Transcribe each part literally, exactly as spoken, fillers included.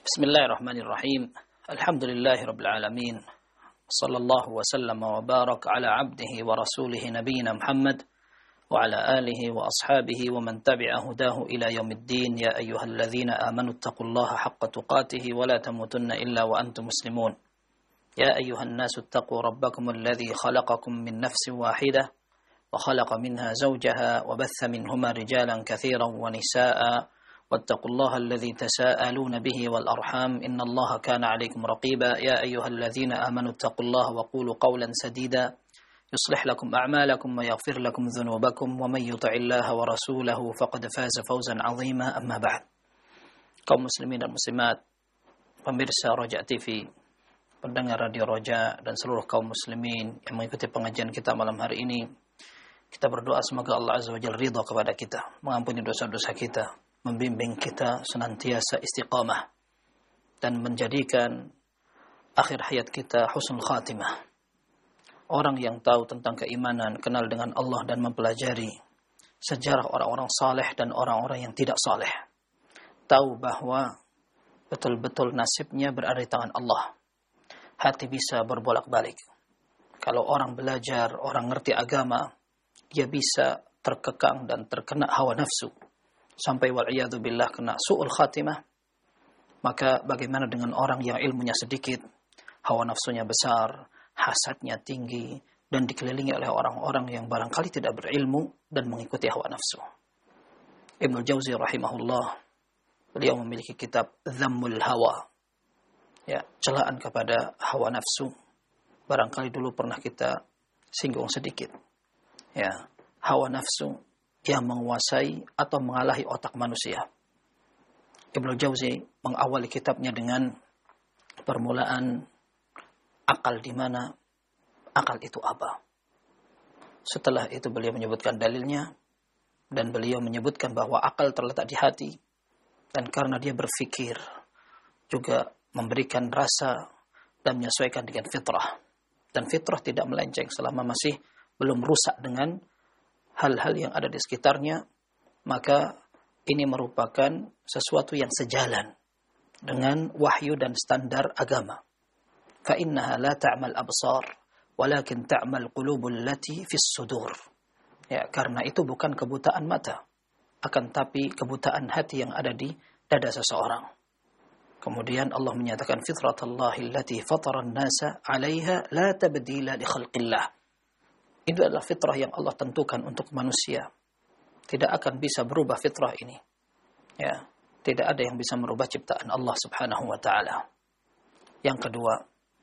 Bismillahirrahmanirrahim. Alhamdulillahirabbil alamin. Sallallahu wa sallama wa baraka ala abdihi wa rasulihi nabiyyina Muhammad wa ala alihi wa ashabihi wa man tabi'a hudahu ila yaumiddin. Ya ayyuhalladzina amanu taqullaha haqqa tuqatih wa la tamutunna illa wa antum muslimun. Ya ayyuhan nasu taqu rabbakum alladzi khalaqakum min nafsin wahidah wa khalaqa minha zawjaha wa batha minhuma rijalan katsiran wa nisaa'a واتقوا الله الذي تساءلون به والأرحام إن الله كان عليكم رقيبا يا أيها الذين آمنوا اتقوا الله وقولوا قولا سديدا يصلح لكم أعمالكم ويغفر لكم ذنوبكم ومن يطع الله ورسوله فقد فاز فوزا عظيما أما بعد. Kaum muslimin dan muslimat, pemirsa Roja T V, pendengar radio Roja, dan seluruh kaum muslimin yang mengikuti pengajian kita malam hari ini, kita berdoa semoga Allah Azza wa Jalla ridha kepada kita, mengampuni dosa-dosa kita, membimbing kita senantiasa istiqamah, dan menjadikan akhir hayat kita husnul khatimah. Orang yang tahu tentang keimanan, kenal dengan Allah dan mempelajari sejarah orang-orang saleh dan orang-orang yang tidak saleh, tahu bahwa betul-betul nasibnya berada di tangan Allah. Hati bisa berbolak-balik. Kalau orang belajar, orang ngerti agama, dia bisa terkekang dan terkena hawa nafsu sampai wal'iyadu billah kena su'ul khatimah. Maka bagaimana dengan orang yang ilmunya sedikit, hawa nafsunya besar, hasadnya tinggi, dan dikelilingi oleh orang-orang yang barangkali tidak berilmu dan mengikuti hawa nafsu. Ibnu Jauzi rahimahullah, beliau memiliki kitab Dhammul Hawa, ya, celaan kepada hawa nafsu. Barangkali dulu pernah kita singgung sedikit, ya, hawa nafsu yang menguasai atau mengalahi otak manusia. Ibnu Jauzi mengawali kitabnya dengan permulaan akal di mana, akal itu apa. Setelah itu beliau menyebutkan dalilnya, dan beliau menyebutkan bahwa akal terletak di hati, dan karena dia berfikir juga memberikan rasa dan menyesuaikan dengan fitrah, dan fitrah tidak melenceng selama masih belum rusak dengan hal-hal yang ada di sekitarnya, maka ini merupakan sesuatu yang sejalan dengan wahyu dan standar agama. Fa innaha la ta'mal absar, walakin ta'mal qulubul lati fis sudur. Ya, karena itu bukan kebutaan mata, akan tapi kebutaan hati yang ada di dada seseorang. Kemudian Allah menyatakan fitratallahi allati fatara an-nasa 'alaiha la tabdila li khalqillah. Itu adalah fitrah yang Allah tentukan untuk manusia. Tidak akan bisa berubah fitrah ini. Ya, tidak ada yang bisa merubah ciptaan Allah Subhanahu wa taala. Yang kedua,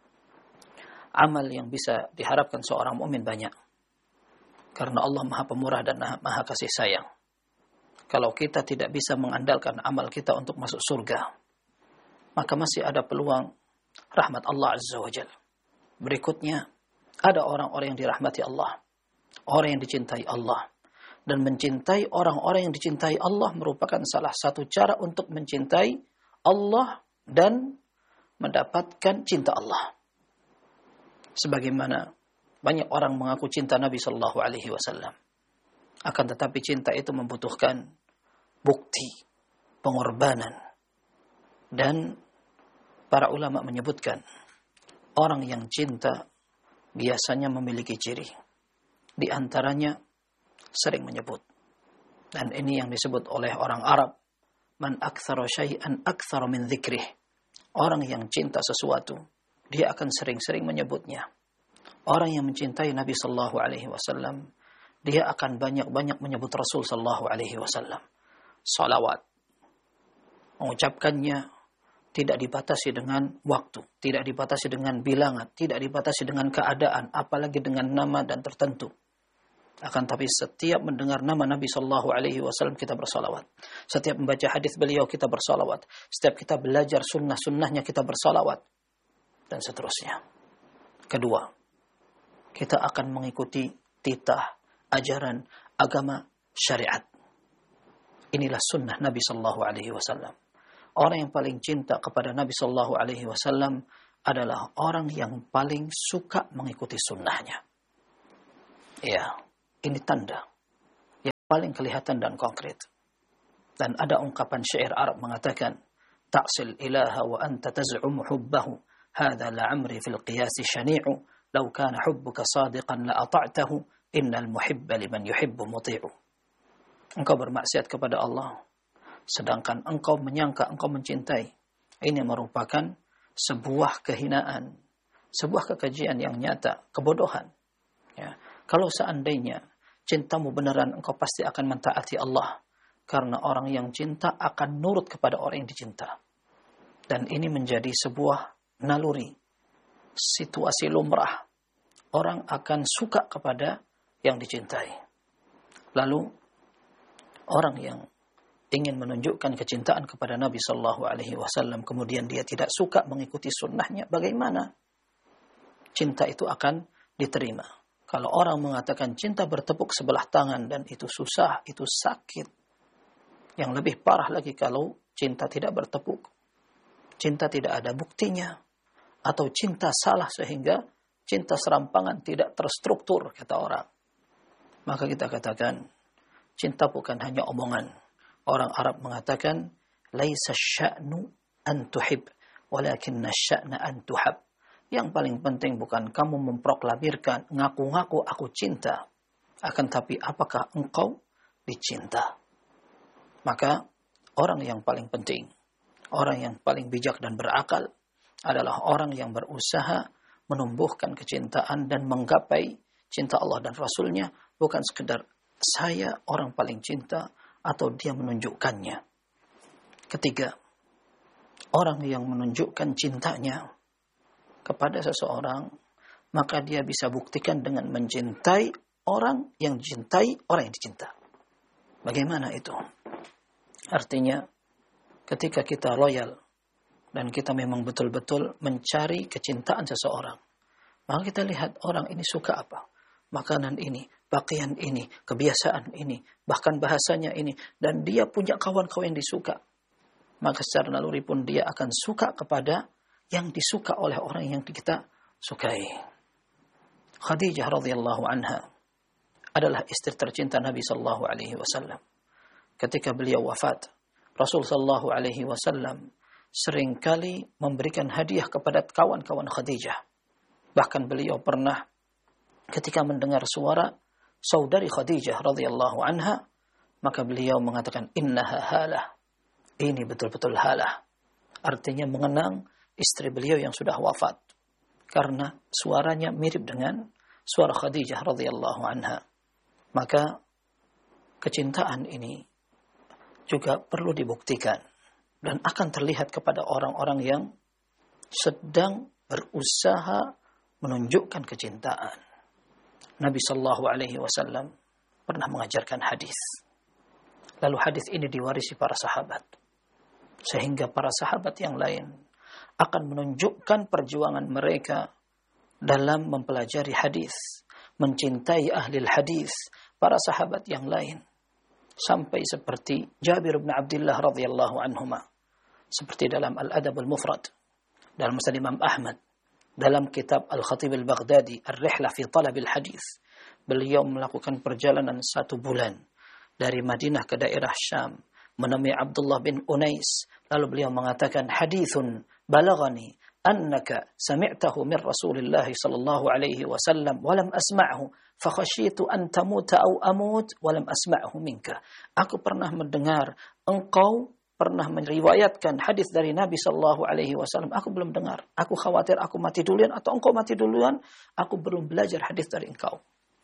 amal yang bisa diharapkan seorang mukmin banyak. Karena Allah Maha Pemurah dan Maha Kasih Sayang. Kalau kita tidak bisa mengandalkan amal kita untuk masuk surga, maka masih ada peluang rahmat Allah Azza wa Jalla. Berikutnya, ada orang-orang yang dirahmati Allah, orang yang dicintai Allah. Dan mencintai orang-orang yang dicintai Allah merupakan salah satu cara untuk mencintai Allah dan mendapatkan cinta Allah. Sebagaimana banyak orang mengaku cinta Nabi Sallallahu Alaihi Wasallam, akan tetapi cinta itu membutuhkan bukti, pengorbanan. Dan para ulama menyebutkan, orang yang cinta biasanya memiliki ciri. Di antaranya sering menyebut. Dan ini yang disebut oleh orang Arab, man aktsara syai'an aktsara min dzikrih. Orang yang cinta sesuatu, dia akan sering-sering menyebutnya. Orang yang mencintai Nabi sallallahu alaihi wasallam, dia akan banyak-banyak menyebut Rasul sallallahu alaihi wasallam. Salawat. Mengucapkannya tidak dibatasi dengan waktu, tidak dibatasi dengan bilangan, tidak dibatasi dengan keadaan, apalagi dengan nama dan tertentu. Akan tapi setiap mendengar nama Nabi Sallallahu Alaihi Wasallam kita bersalawat. Setiap membaca hadis beliau kita bersalawat. Setiap kita belajar sunnah-sunnahnya kita bersalawat. Dan seterusnya. Kedua, kita akan mengikuti titah, ajaran, agama, syariat. Inilah sunnah Nabi Sallallahu Alaihi Wasallam. Orang yang paling cinta kepada Nabi Sallallahu Alaihi Wasallam adalah orang yang paling suka mengikuti sunnahnya. Ya, ini tanda yang paling kelihatan dan konkret. Dan ada ungkapan syair Arab mengatakan, ta'sil ilaha wa anta taz'umu hubbahu hadha la'amri fil qiyas syani'u law kana hubbuka sadiqan la ata'tahu innal muhibba liman yuhibbu muti'u. Engkau bermaksiat kepada Allah sedangkan engkau menyangka engkau mencintai. Ini merupakan sebuah kehinaan, sebuah kekejian yang nyata, kebodohan. Ya. Kalau seandainya cintamu beneran, engkau pasti akan mentaati Allah. Karena orang yang cinta akan nurut kepada orang yang dicinta. Dan ini menjadi sebuah naluri, situasi lumrah. Orang akan suka kepada yang dicintai. Lalu, orang yang ingin menunjukkan kecintaan kepada Nabi Sallallahu Alaihi Wasallam, kemudian dia tidak suka mengikuti sunnahnya, bagaimana? Cinta itu akan diterima. Kalau orang mengatakan cinta bertepuk sebelah tangan dan itu susah, itu sakit. Yang lebih parah lagi kalau cinta tidak bertepuk. Cinta tidak ada buktinya. Atau cinta salah sehingga cinta serampangan tidak terstruktur, kata orang. Maka kita katakan, cinta bukan hanya omongan. Orang Arab mengatakan, laisa sya'nu an tuhib, walakinna sya'na an tuhab. Yang paling penting bukan kamu memproklamirkan, ngaku-ngaku aku cinta. Akan tapi apakah engkau dicinta? Maka orang yang paling penting, orang yang paling bijak dan berakal adalah orang yang berusaha menumbuhkan kecintaan dan menggapai cinta Allah dan Rasulnya, bukan sekedar saya orang paling cinta atau dia menunjukkannya. Ketiga, orang yang menunjukkan cintanya kepada seseorang, maka dia bisa buktikan dengan mencintai orang yang dicintai orang yang dicinta. Bagaimana itu? Artinya, ketika kita loyal dan kita memang betul-betul mencari kecintaan seseorang, maka kita lihat orang ini suka apa? Makanan ini, pakaian ini, kebiasaan ini, bahkan bahasanya ini, dan dia punya kawan-kawan yang disuka. Maka secara naluri pun dia akan suka kepada yang disuka oleh orang yang kita sukai. Khadijah radhiyallahu anha adalah istri tercinta Nabi sallallahu alaihi wasallam. Ketika beliau wafat, Rasul sallallahu alaihi wasallam seringkali memberikan hadiah kepada kawan-kawan Khadijah. Bahkan beliau pernah ketika mendengar suara saudari Khadijah radhiyallahu anha, maka beliau mengatakan innaha halah. Ini betul-betul halah. Artinya mengenang istri beliau yang sudah wafat. Karena suaranya mirip dengan suara Khadijah radhiyallahu anha. Maka kecintaan ini juga perlu dibuktikan dan akan terlihat kepada orang-orang yang sedang berusaha menunjukkan kecintaan. Nabi sallallahu alaihi wasallam pernah mengajarkan hadis. Lalu hadis ini diwarisi para sahabat. Sehingga para sahabat yang lain akan menunjukkan perjuangan mereka dalam mempelajari hadis, mencintai ahli hadis, para sahabat yang lain. Sampai seperti Jabir bin Abdullah radhiyallahu anhuma, seperti dalam Al-Adab Al-Mufrad, dalam Musnad Imam Ahmad, dalam kitab Al-Khatib Al-Baghdadi Ar-Rihlah fi Talab Al-Hadis, beliau melakukan perjalanan satu bulan dari Madinah ke daerah Syam, menemui Abdullah bin Unais, lalu beliau mengatakan, hadithun balagani annaka sami'tahu min Rasulillah sallallahu alaihi wasallam walam asma'hu fakhasyitu an tamuta aw amut walam asma'hu minka. Aku pernah mendengar engkau pernah meriwayatkan hadis dari Nabi sallallahu alaihi wasallam, aku belum dengar. Aku khawatir aku mati duluan atau engkau mati duluan, aku belum belajar hadis dari engkau.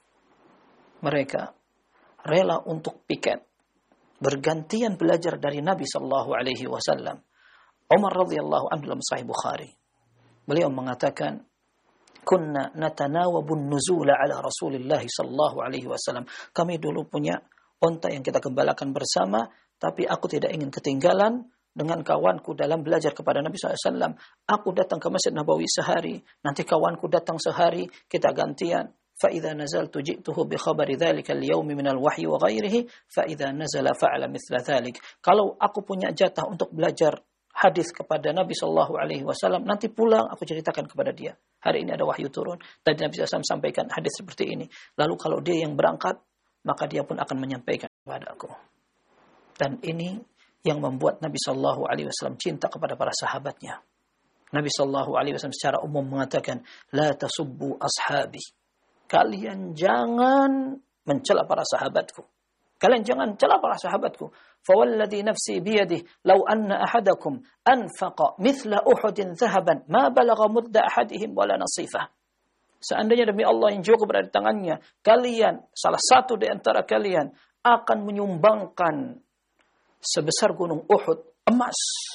Mereka rela untuk piket, bergantian belajar dari Nabi sallallahu alaihi wasallam. Umar radhiyallahu anhu dalam Sahih Bukhari, beliau mengatakan, kunna natanawabun nuzula ala Rasulillah sallallahu alaihi wasallam. Kami dulu punya onta yang kita gembalakan bersama, tapi aku tidak ingin ketinggalan dengan kawanku dalam belajar kepada Nabi sallallahu alaihi wasallam. Aku datang ke Masjid Nabawi sehari, nanti kawanku datang sehari, kita gantian. فَإِذَا نَزَلْتُ جِئْتُهُ بِخَبَرِ ذَلِكَ الْيَوْمِ مِنَ الْوَحْيِ وَغَيْرِهِ فَإِذَا نَزَلَ فَعَلَ مِثْلَ ذَلِكَ. Kalau aku punya jatah untuk belajar hadis kepada Nabi sallallahu alaihi wasallam, nanti pulang aku ceritakan kepada dia. Hari ini ada wahyu turun, tadi Nabi sallallahu alaihi wasallam sampaikan hadis seperti ini. Lalu kalau dia yang berangkat, maka dia pun akan menyampaikan kepada aku. Dan ini yang membuat Nabi Shallallahu Alaihi Wasallam cinta kepada para sahabatnya. Nabi Shallallahu Alaihi Wasallam secara umum mengatakan, la tasubbu ashabi. Kalian jangan mencela para sahabatku. Kalian jangan cela para sahabatku. Fawalladhi nafsi biyadihi, law anna ahadakum anfaqa mithla Uhudin dhahaban, ma balagha mudda ahadihim wala nasifah. Seandainya demi Allah yang jiwaku berada di tangannya, kalian, salah satu di antara kalian, akan menyumbangkan sebesar gunung Uhud, emas,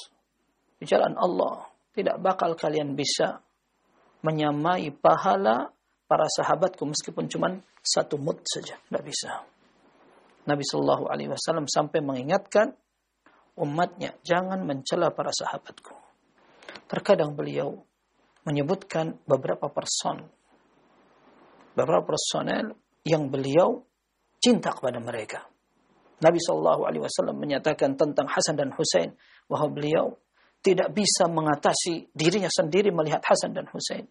di jalan Allah. Tidak bakal kalian bisa menyamai pahala para sahabatku meskipun cuma satu mud saja. Tidak bisa. Nabi Sallallahu Alaihi Wasallam sampai mengingatkan umatnya, jangan mencela para sahabatku. Terkadang beliau menyebutkan beberapa person, beberapa personel yang beliau cinta kepada mereka. Nabi Sallallahu Alaihi Wasallam menyatakan tentang Hasan dan Husain bahwa beliau tidak bisa mengatasi dirinya sendiri melihat Hasan dan Husain.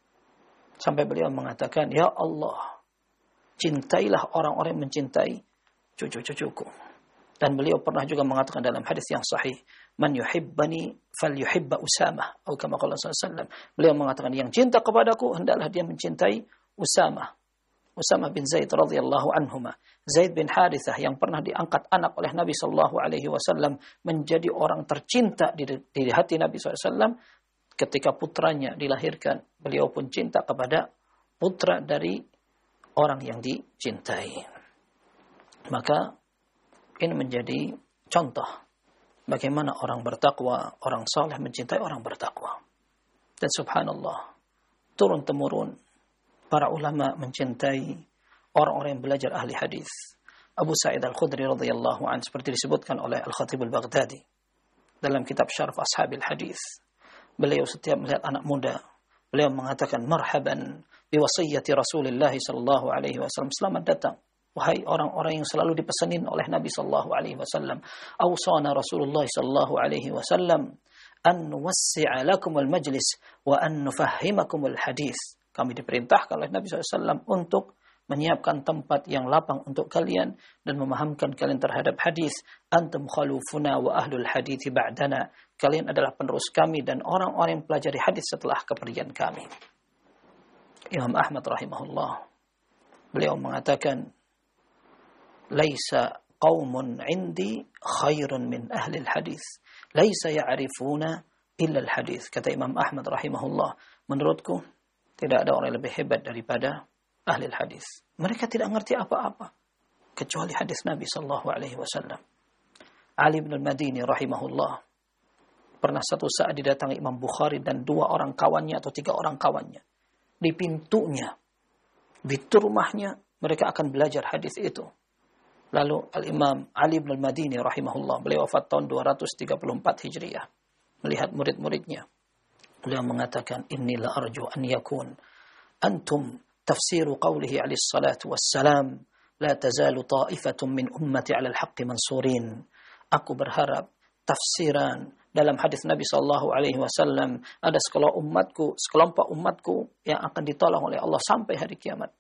Sampai beliau mengatakan, ya Allah, cintailah orang-orang yang mencintai cucu-cucuku. Dan beliau pernah juga mengatakan dalam hadis yang sahih, man yuhibbani falyuhibba Usamah, atau kama qala sallallahu alaihi wasallam. Beliau mengatakan, yang cinta kepadaku hendaklah dia mencintai Usamah. Usamah bin Zaid radhiyallahu anhuma. Zaid bin Harithah yang pernah diangkat anak oleh Nabi sallallahu alaihi wasallam menjadi orang tercinta di, di hati Nabi sallallahu alaihi wasallam. Ketika putranya dilahirkan, beliau pun cinta kepada putra dari orang yang dicintai. Maka ini menjadi contoh bagaimana orang bertakwa, orang saleh mencintai orang bertakwa. Dan subhanallah, turun-temurun para ulama mencintai orang-orang yang belajar ahli hadis. Abu Sa'id Al-Khudri radhiyallahu anhu seperti disebutkan oleh Al-Khatib Al-Baghdadi dalam kitab Syaraf Ashabil Hadis. Beliau setiap melihat anak muda, beliau mengatakan marhaban bi wasiyyati Rasulillah sallallahu alaihi wasallam, selamat datang wahai orang-orang yang selalu dipesanin oleh Nabi sallallahu alaihi wasallam. Awsana Rasulullah sallallahu alaihi wasallam an nuwassi'a lakum al-majlis wa an nufahhimakum al-hadis. Kami diperintahkan oleh Nabi sallallahu alaihi wasallam untuk menyiapkan tempat yang lapang untuk kalian dan memahamkan kalian terhadap hadis. Antum khalufuna wa ahlul hadithi ba'dana. Kalian adalah penerus kami dan orang-orang yang pelajari hadis setelah kepergian kami. Imam Ahmad rahimahullah, beliau mengatakan, laisa qaumun indi khairun min ahli hadis. Laisa ya'rifuna illa al-hadis. Kata Imam Ahmad rahimahullah, menurutku tidak ada orang yang lebih hebat daripada ahli hadis. Mereka tidak mengerti apa-apa kecuali hadis Nabi sallallahu alaihi wasallam. Ali bin al-Madini rahimahullah pernah satu saat didatangi Imam Bukhari dan dua orang kawannya atau tiga orang kawannya. Di pintunya, pintu rumahnya, mereka akan belajar hadis itu. Lalu Al-Imam Ali bin al-Madini rahimahullah, beliau wafat tahun dua ratus tiga puluh empat Hijriah, melihat murid-muridnya. Beliau mengatakan, inni la arju an yakun antum tafsiru qawlihi alaihi salatu wassalam, la tazalu ta'ifatun min ummati ala al-haqqi mansurin. Aku berharap tafsiran dalam hadis Nabi sallallahu alaihi wasallam, ada sekelompok umatku, sekelompok umatku yang akan ditolong oleh Allah sampai hari kiamat.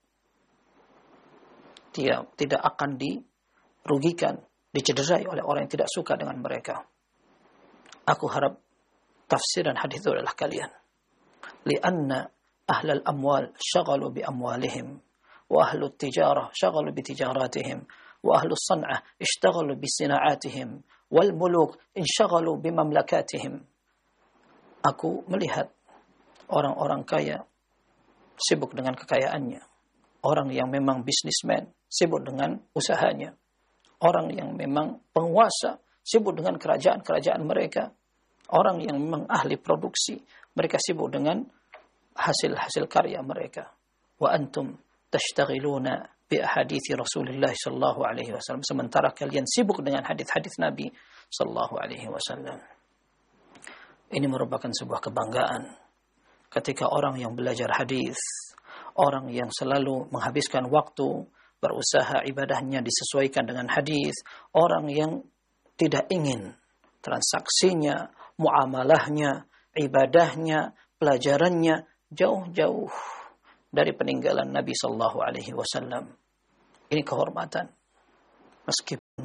Dia tidak akan dirugikan, dicederai oleh orang yang tidak suka dengan mereka. Aku harap tafsiran hadis itu adalah kalian. Lianna ahlal amwal syaghalu bi amwalihim wa ahlut tijarah syaghalu bi tijaratihim wa ahlus san'ah ishtaghalu bi sina'atihim wal muluk insyaghalu bi mamlakatihim. Aku melihat orang-orang kaya sibuk dengan kekayaannya. Orang yang memang bisnismen sibuk dengan usahanya. Orang yang memang penguasa sibuk dengan kerajaan-kerajaan mereka. Orang yang memang ahli produksi, mereka sibuk dengan hasil-hasil karya mereka. Wa antum tashtaghiluna bi ahadithi Rasulullah sallallahu alaihi wasallam. Sementara kalian sibuk dengan hadis-hadis Nabi sallallahu alaihi wasallam. Ini merupakan sebuah kebanggaan ketika orang yang belajar hadis, orang yang selalu menghabiskan waktu berusaha ibadahnya disesuaikan dengan hadis, orang yang tidak ingin transaksinya, muamalahnya, ibadahnya, pelajarannya jauh-jauh dari peninggalan Nabi sallallahu alaihi wasallam. Ini kehormatan. Meskipun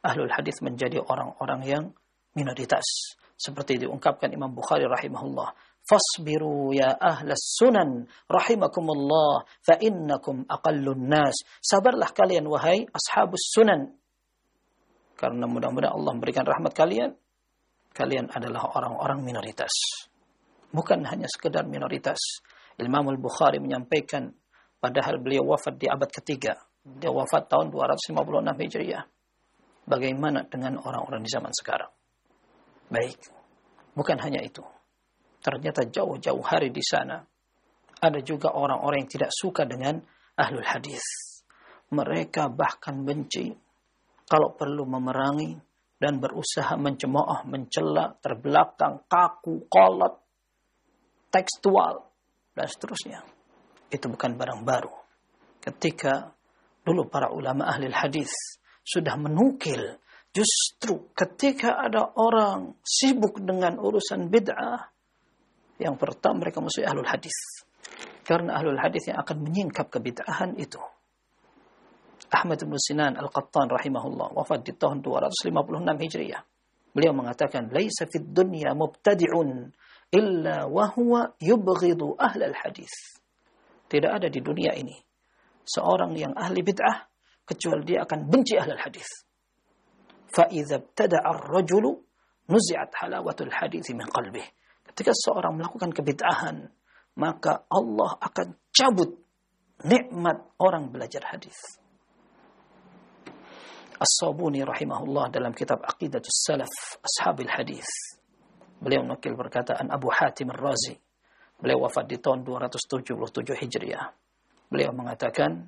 ahlul hadis menjadi orang-orang yang minoritas. Seperti diungkapkan Imam Bukhari rahimahullah, fasbiru ya ahlas sunan rahimakumullah fa innakum aqallun nas. Sabarlah kalian wahai ashabus sunan, karena mudah-mudahan Allah memberikan rahmat kalian. Kalian adalah orang-orang minoritas. Bukan hanya sekedar minoritas. Imam Al-Bukhari menyampaikan, padahal beliau wafat di abad ketiga. Dia wafat tahun dua ratus lima puluh enam Hijriah. Bagaimana dengan orang-orang di zaman sekarang? Baik. Bukan hanya itu. Ternyata jauh-jauh hari di sana ada juga orang-orang yang tidak suka dengan ahlul hadis. Mereka bahkan benci, kalau perlu memerangi dan berusaha mencemooh, mencela, terbelakang, kaku, kolot, tekstual, dan seterusnya. Itu bukan barang baru. Ketika dulu para ulama ahli hadis sudah menukil, justru ketika ada orang sibuk dengan urusan bid'ah, yang pertama mereka musuh ahlul hadis. Karena ahlul hadis yang akan menyingkap kebid'ahan itu. Ahmad bin Sinan Al-Qattan rahimahullah wafat di tahun dua ratus lima puluh enam Hijriah. Beliau mengatakan, "Laisa fid dunya mubtadi'un illa wa huwa yubghidu ahlal hadis." Tidak ada di dunia ini seorang yang ahli bid'ah kecuali dia akan benci ahlul hadis. Fa idza ibtada'a ar-rajulu nuzi'at halawatul hadis min qalbihi. Ketika seorang melakukan kebid'ahan, maka Allah akan cabut nikmat orang belajar hadis. As-Sabuni rahimahullah dalam kitab Aqidatus Salaf Ashabil Hadis, beliau menukil perkataan Abu Hatim Ar-Razi. Beliau wafat di tahun dua ratus tujuh puluh tujuh Hijriah. Beliau mengatakan,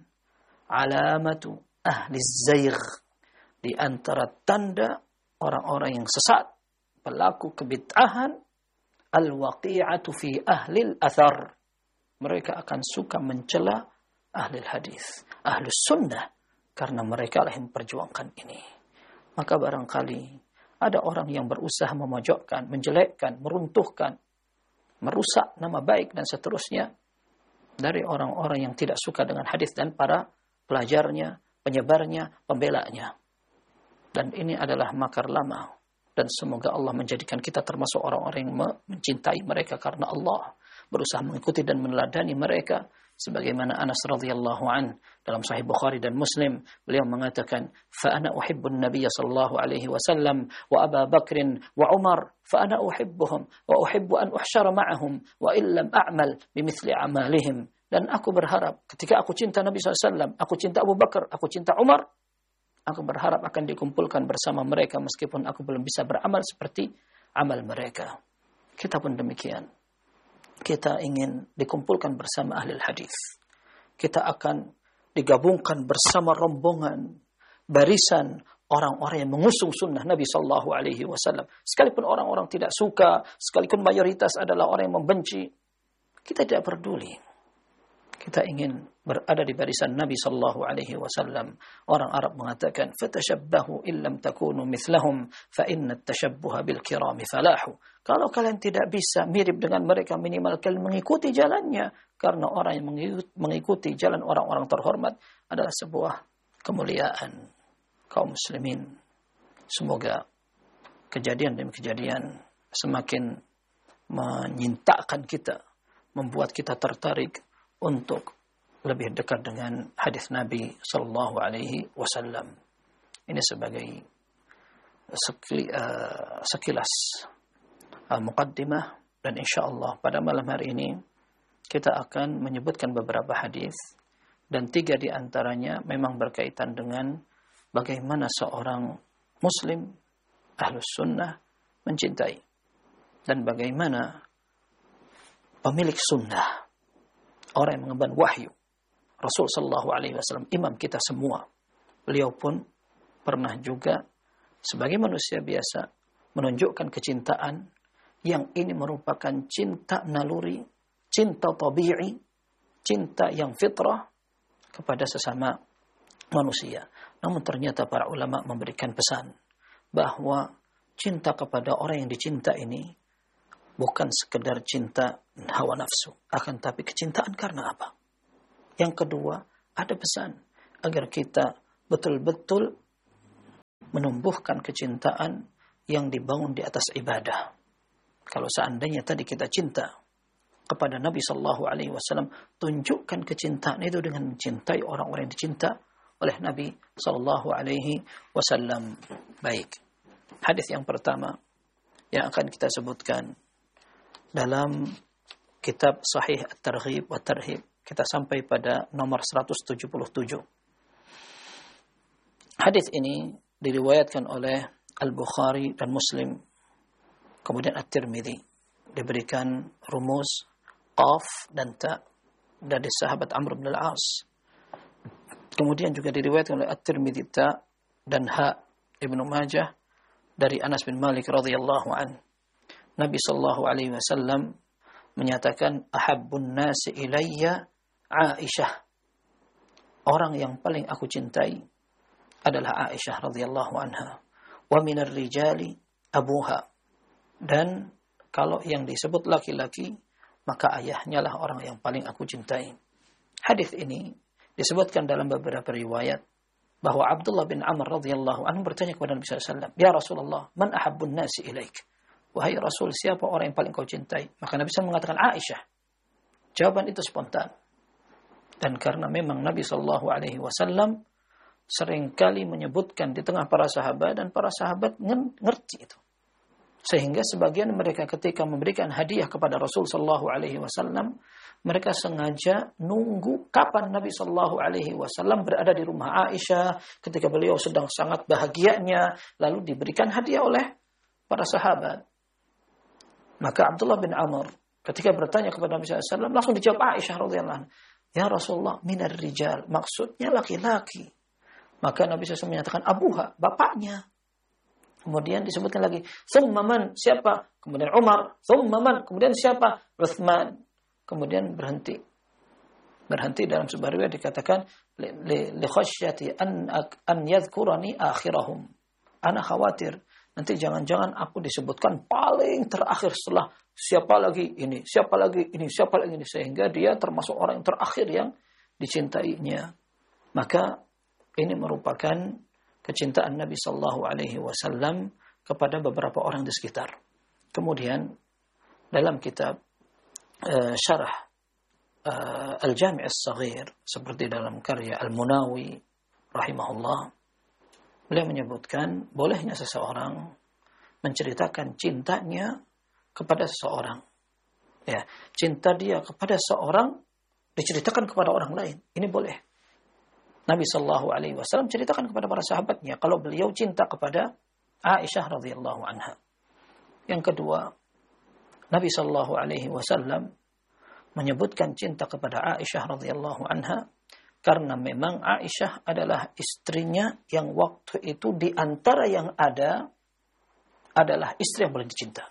alamatu ahli zaygh, di antara tanda orang-orang yang sesat, pelaku kebid'ahan, al-waqi'atu fi ahli al-athar. Mereka akan suka mencela ahli hadis, ahli sunnah, karena mereka lah yang memperjuangkan ini. Maka barangkali ada orang yang berusaha memojokkan, menjelekkan, meruntuhkan, merusak nama baik dan seterusnya dari orang-orang yang tidak suka dengan hadis dan para pelajarnya, penyebarnya, pembelanya. Dan ini adalah makar lama. Dan semoga Allah menjadikan kita termasuk orang-orang yang mencintai mereka karena Allah, berusaha mengikuti dan meneladani mereka. Sebagaimana Anas radhiyallahu an dalam Sahih Bukhari dan Muslim, beliau mengatakan, fa ana uhibbun nabiyya sallallahu alaihi wasallam wa Abu Bakr wa Umar fa ana uhibbuhum wa uhibbu an uhsyara ma'ahum wa illam a'mal bimithli amalihim. Dan aku berharap ketika aku cinta Nabi sallallahu alaihi wasallam, aku cinta Abu Bakar, aku cinta Umar, aku berharap akan dikumpulkan bersama mereka meskipun aku belum bisa beramal seperti amal mereka. Kita pun demikian. Kita ingin dikumpulkan bersama ahli hadis. Kita akan digabungkan bersama rombongan, barisan orang-orang yang mengusung sunnah Nabi sallallahu alaihi wasallam. Sekalipun orang-orang tidak suka, sekalipun mayoritas adalah orang yang membenci, kita tidak peduli. Kita ingin berada di barisan Nabi sallallahu alaihi wasallam. Orang Arab mengatakan, "Fatashabbahu illam takunu mithlahum, fa inna at-tashabbuha bil kirami falahu." Kalau kalian tidak bisa mirip dengan mereka, minimal kalian mengikuti jalannya, karena orang yang mengikuti jalan orang-orang terhormat adalah sebuah kemuliaan kaum muslimin. Semoga kejadian demi kejadian semakin menyintakan kita, membuat kita tertarik untuk lebih dekat dengan hadis Nabi sallallahu alaihi wasallam. Ini sebagai sekilas uh, muqaddimah, dan insyaallah pada malam hari ini kita akan menyebutkan beberapa hadis, dan tiga di antaranya memang berkaitan dengan bagaimana seorang muslim ahlus sunnah mencintai, dan bagaimana pemilik sunnah, orang yang mengemban wahyu, Rasul sallallahu alaihi wasallam, imam kita semua, beliau pun pernah juga sebagai manusia biasa menunjukkan kecintaan yang ini merupakan cinta naluri, cinta tabi'i, cinta yang fitrah kepada sesama manusia. Namun ternyata para ulama memberikan pesan bahwa cinta kepada orang yang dicinta ini bukan sekedar cinta hawa nafsu, akan tapi kecintaan karena apa? Yang kedua, ada pesan agar kita betul-betul menumbuhkan kecintaan yang dibangun di atas ibadah. Kalau seandainya tadi kita cinta kepada Nabi Sallallahu Alaihi Wasallam, tunjukkan kecintaan itu dengan mencintai orang-orang yang dicinta oleh Nabi Sallallahu Alaihi Wasallam. Baik, hadis yang pertama yang akan kita sebutkan dalam kitab Sahih At-Targhib wa Tarhib, kita sampai pada nomor seratus tujuh puluh tujuh. Hadis ini diriwayatkan oleh Al-Bukhari dan Muslim, kemudian At-Tirmidzi, diberikan rumus qaf dan ta dari sahabat Amr bin al-As. Kemudian juga diriwayatkan oleh At-Tirmidzi ta dan ha Ibnu Majah dari Anas bin Malik radhiyallahu an. Nabi sallallahu alaihi wasallam menyatakan, ahabbun nasi ilayya Aisyah. Orang yang paling aku cintai adalah Aisyah radhiyallahu anha. Wa minar rijali abuha. Dan kalau yang disebut laki-laki, maka ayahnya lah orang yang paling aku cintai. Hadis ini disebutkan dalam beberapa riwayat bahwa Abdullah bin Amr radhiyallahu anhu bertanya kepada Nabi sallallahu alaihi wasallam, "Ya Rasulullah, man ahabbun nasi ilaik?" Wahai Rasul, siapa orang yang paling kau cintai? Maka Nabi sallallahu alaihi wasallam mengatakan Aisyah. Jawaban itu spontan. Dan karena memang Nabi sallallahu alaihi wasallam seringkali menyebutkan di tengah para sahabat, dan para sahabat ngerti itu. Sehingga sebagian mereka ketika memberikan hadiah kepada Rasul sallallahu alaihi wasallam, mereka sengaja nunggu kapan Nabi sallallahu alaihi wasallam berada di rumah Aisyah ketika beliau sedang sangat bahagianya, lalu diberikan hadiah oleh para sahabat. Maka Abdullah bin Amr ketika bertanya kepada Nabi sallallahu alaihi wasallam, langsung dijawab Aisyah radhiyallahu anha, "Ya Rasulullah, minar rijal." Maksudnya laki-laki. Maka Nabi sallallahu alaihi wasallam menyatakan abuha, bapaknya. Kemudian disebutkan lagi, "Tsumma man?" Siapa? Kemudian Umar, "Tsumma man?" Kemudian siapa? Utsman. Kemudian berhenti. Berhenti dalam sebuah riwayat dikatakan, "Li khasyati an an yadhkurani akhirahum." Ana khawatir nanti jangan-jangan aku disebutkan paling terakhir setelah siapa lagi ini, siapa lagi ini, siapa lagi ini, sehingga dia termasuk orang yang terakhir yang dicintainya. Maka ini merupakan kecintaan Nabi sallallahu alaihi wasallam kepada beberapa orang di sekitar. Kemudian dalam kitab uh, syarah uh, Al-Jami' As-Saghir, seperti dalam karya Al-Munawi rahimahullah, beliau menyebutkan bolehnya seseorang menceritakan cintanya kepada seseorang. Ya, cinta dia kepada seorang diceritakan kepada orang lain. Ini boleh. Nabi sallallahu alaihi wasallam ceritakan kepada para sahabatnya kalau beliau cinta kepada Aisyah radhiyallahu anha. Yang kedua, Nabi sallallahu alaihi wasallam menyebutkan cinta kepada Aisyah radhiyallahu anha karena memang Aisyah adalah istrinya yang waktu itu di antara yang ada adalah istri yang paling dicinta.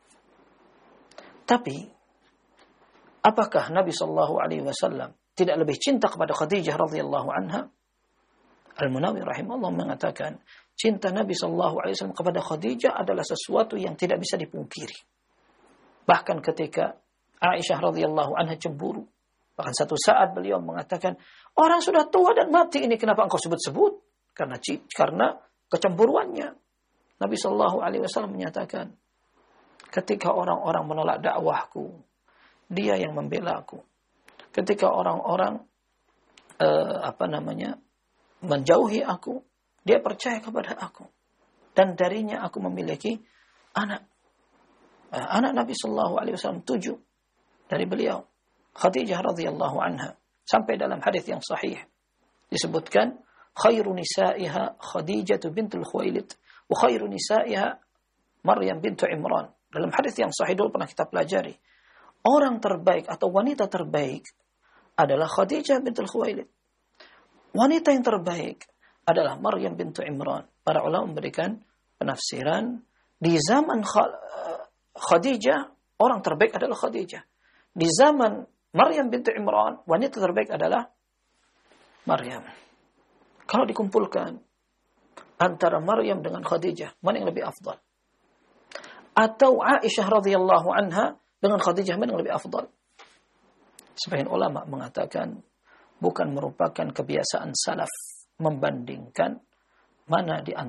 Tapi apakah Nabi sallallahu alaihi wasallam tidak lebih cinta kepada Khadijah radhiyallahu anha? Al-Munawi rahimahullah mengatakan, cinta Nabi sallallahu alaihi wasallam kepada Khadijah adalah sesuatu yang tidak bisa dipungkiri. Bahkan ketika Aisyah radhiyallahu anha cemburu, bahkan satu saat beliau mengatakan, orang sudah tua dan mati ini kenapa engkau sebut-sebut? Karena karena kecemburuannya. Nabi sallallahu alaihi wasallam menyatakan, ketika orang-orang menolak dakwahku, dia yang membela aku. Ketika orang-orang uh, apa namanya menjauhi aku, dia percaya kepada aku, dan darinya aku memiliki anak. Uh, anak Nabi sallallahu alaihi wasallam tujuh dari beliau, Khadijah radhiyallahu anha, sampai dalam hadis yang sahih disebutkan, khairu nisaiha Khadijah bintul Khuwailid wa khairu nisaiha Maryam bintu Imran. Dalam hadis yang sahih dulu pernah kita pelajari, orang terbaik atau wanita terbaik adalah Khadijah bintul Khuwailid. Wanita yang terbaik adalah Maryam bintu Imran. Para ulama memberikan penafsiran, di zaman Khadijah, orang terbaik adalah Khadijah. Di zaman Maryam bintu Imran, wanita terbaik adalah Maryam. Kalau dikumpulkan antara Maryam dengan Khadijah, mana yang lebih afdal? Atau Aisyah radhiyallahu anha dengan Khadijah, mana yang lebih afdal? Sebagian ulama mengatakan bukan merupakan kebiasaan salaf membandingkan mana di antara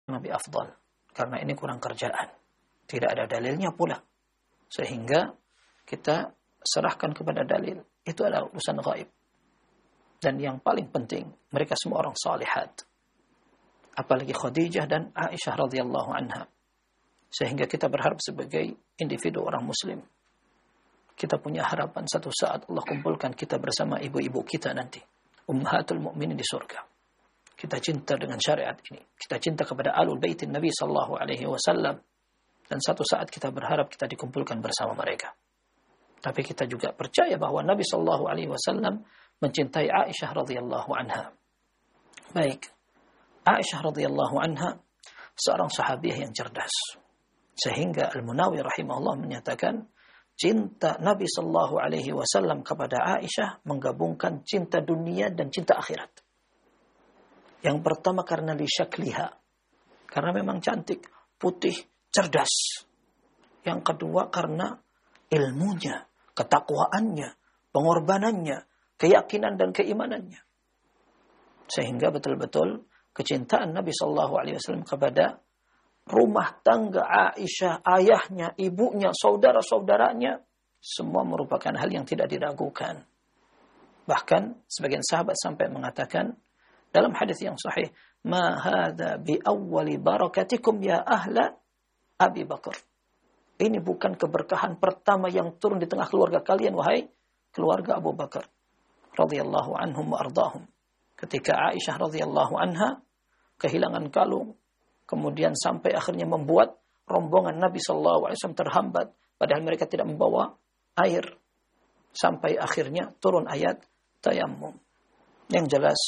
Nabi afdal. Karena ini kurang kerjaan. Tidak ada dalilnya pula. Sehingga kita serahkan kepada dalil. Itu adalah urusan gaib. Dan yang paling penting, mereka semua orang salihat. Apalagi Khadijah dan Aisyah radhiyallahu anha. Sehingga kita berharap sebagai individu orang muslim. Kita punya harapan satu saat Allah kumpulkan kita bersama ibu-ibu kita nanti. Ummahatul mu'minin di surga. Kita cinta dengan syariat ini. Kita cinta kepada alul baitin Nabi sallallahu alaihi wasallam. Dan satu saat kita berharap kita dikumpulkan bersama mereka. Tapi kita juga percaya bahwa Nabi sallallahu alaihi wasallam mencintai Aisyah radhiyallahu anha. Baik. Aisyah radhiyallahu anha seorang sahabiah yang cerdas. Sehingga Al-Munawi rahimahullah menyatakan cinta Nabi sallallahu alaihi wasallam kepada Aisyah menggabungkan cinta dunia dan cinta akhirat. Yang pertama karena li syakliha. Karena memang cantik, putih, cerdas. Yang kedua karena ilmunya, ketakwaannya, pengorbanannya, keyakinan dan keimanannya. Sehingga betul-betul kecintaan Nabi sallallahu alaihi wasallam kepada rumah tangga Aisyah, ayahnya, ibunya, saudara-saudaranya, semua merupakan hal yang tidak diragukan. Bahkan sebagian sahabat sampai mengatakan dalam hadis yang sahih, "Ma hadza bi awwali barakatikum ya ahla Abi Bakar." Ini bukan keberkahan pertama yang turun di tengah keluarga kalian, wahai keluarga Abu Bakar radhiyallahu anhum wa ardahum. Ketika Aisyah radhiyallahu anha kehilangan kalung, kemudian sampai akhirnya membuat rombongan Nabi sallallahu alaihi wasallam terhambat, padahal mereka tidak membawa air. Sampai akhirnya turun ayat tayammum. Yang jelas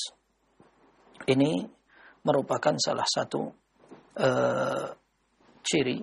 ini merupakan salah satu uh, ciri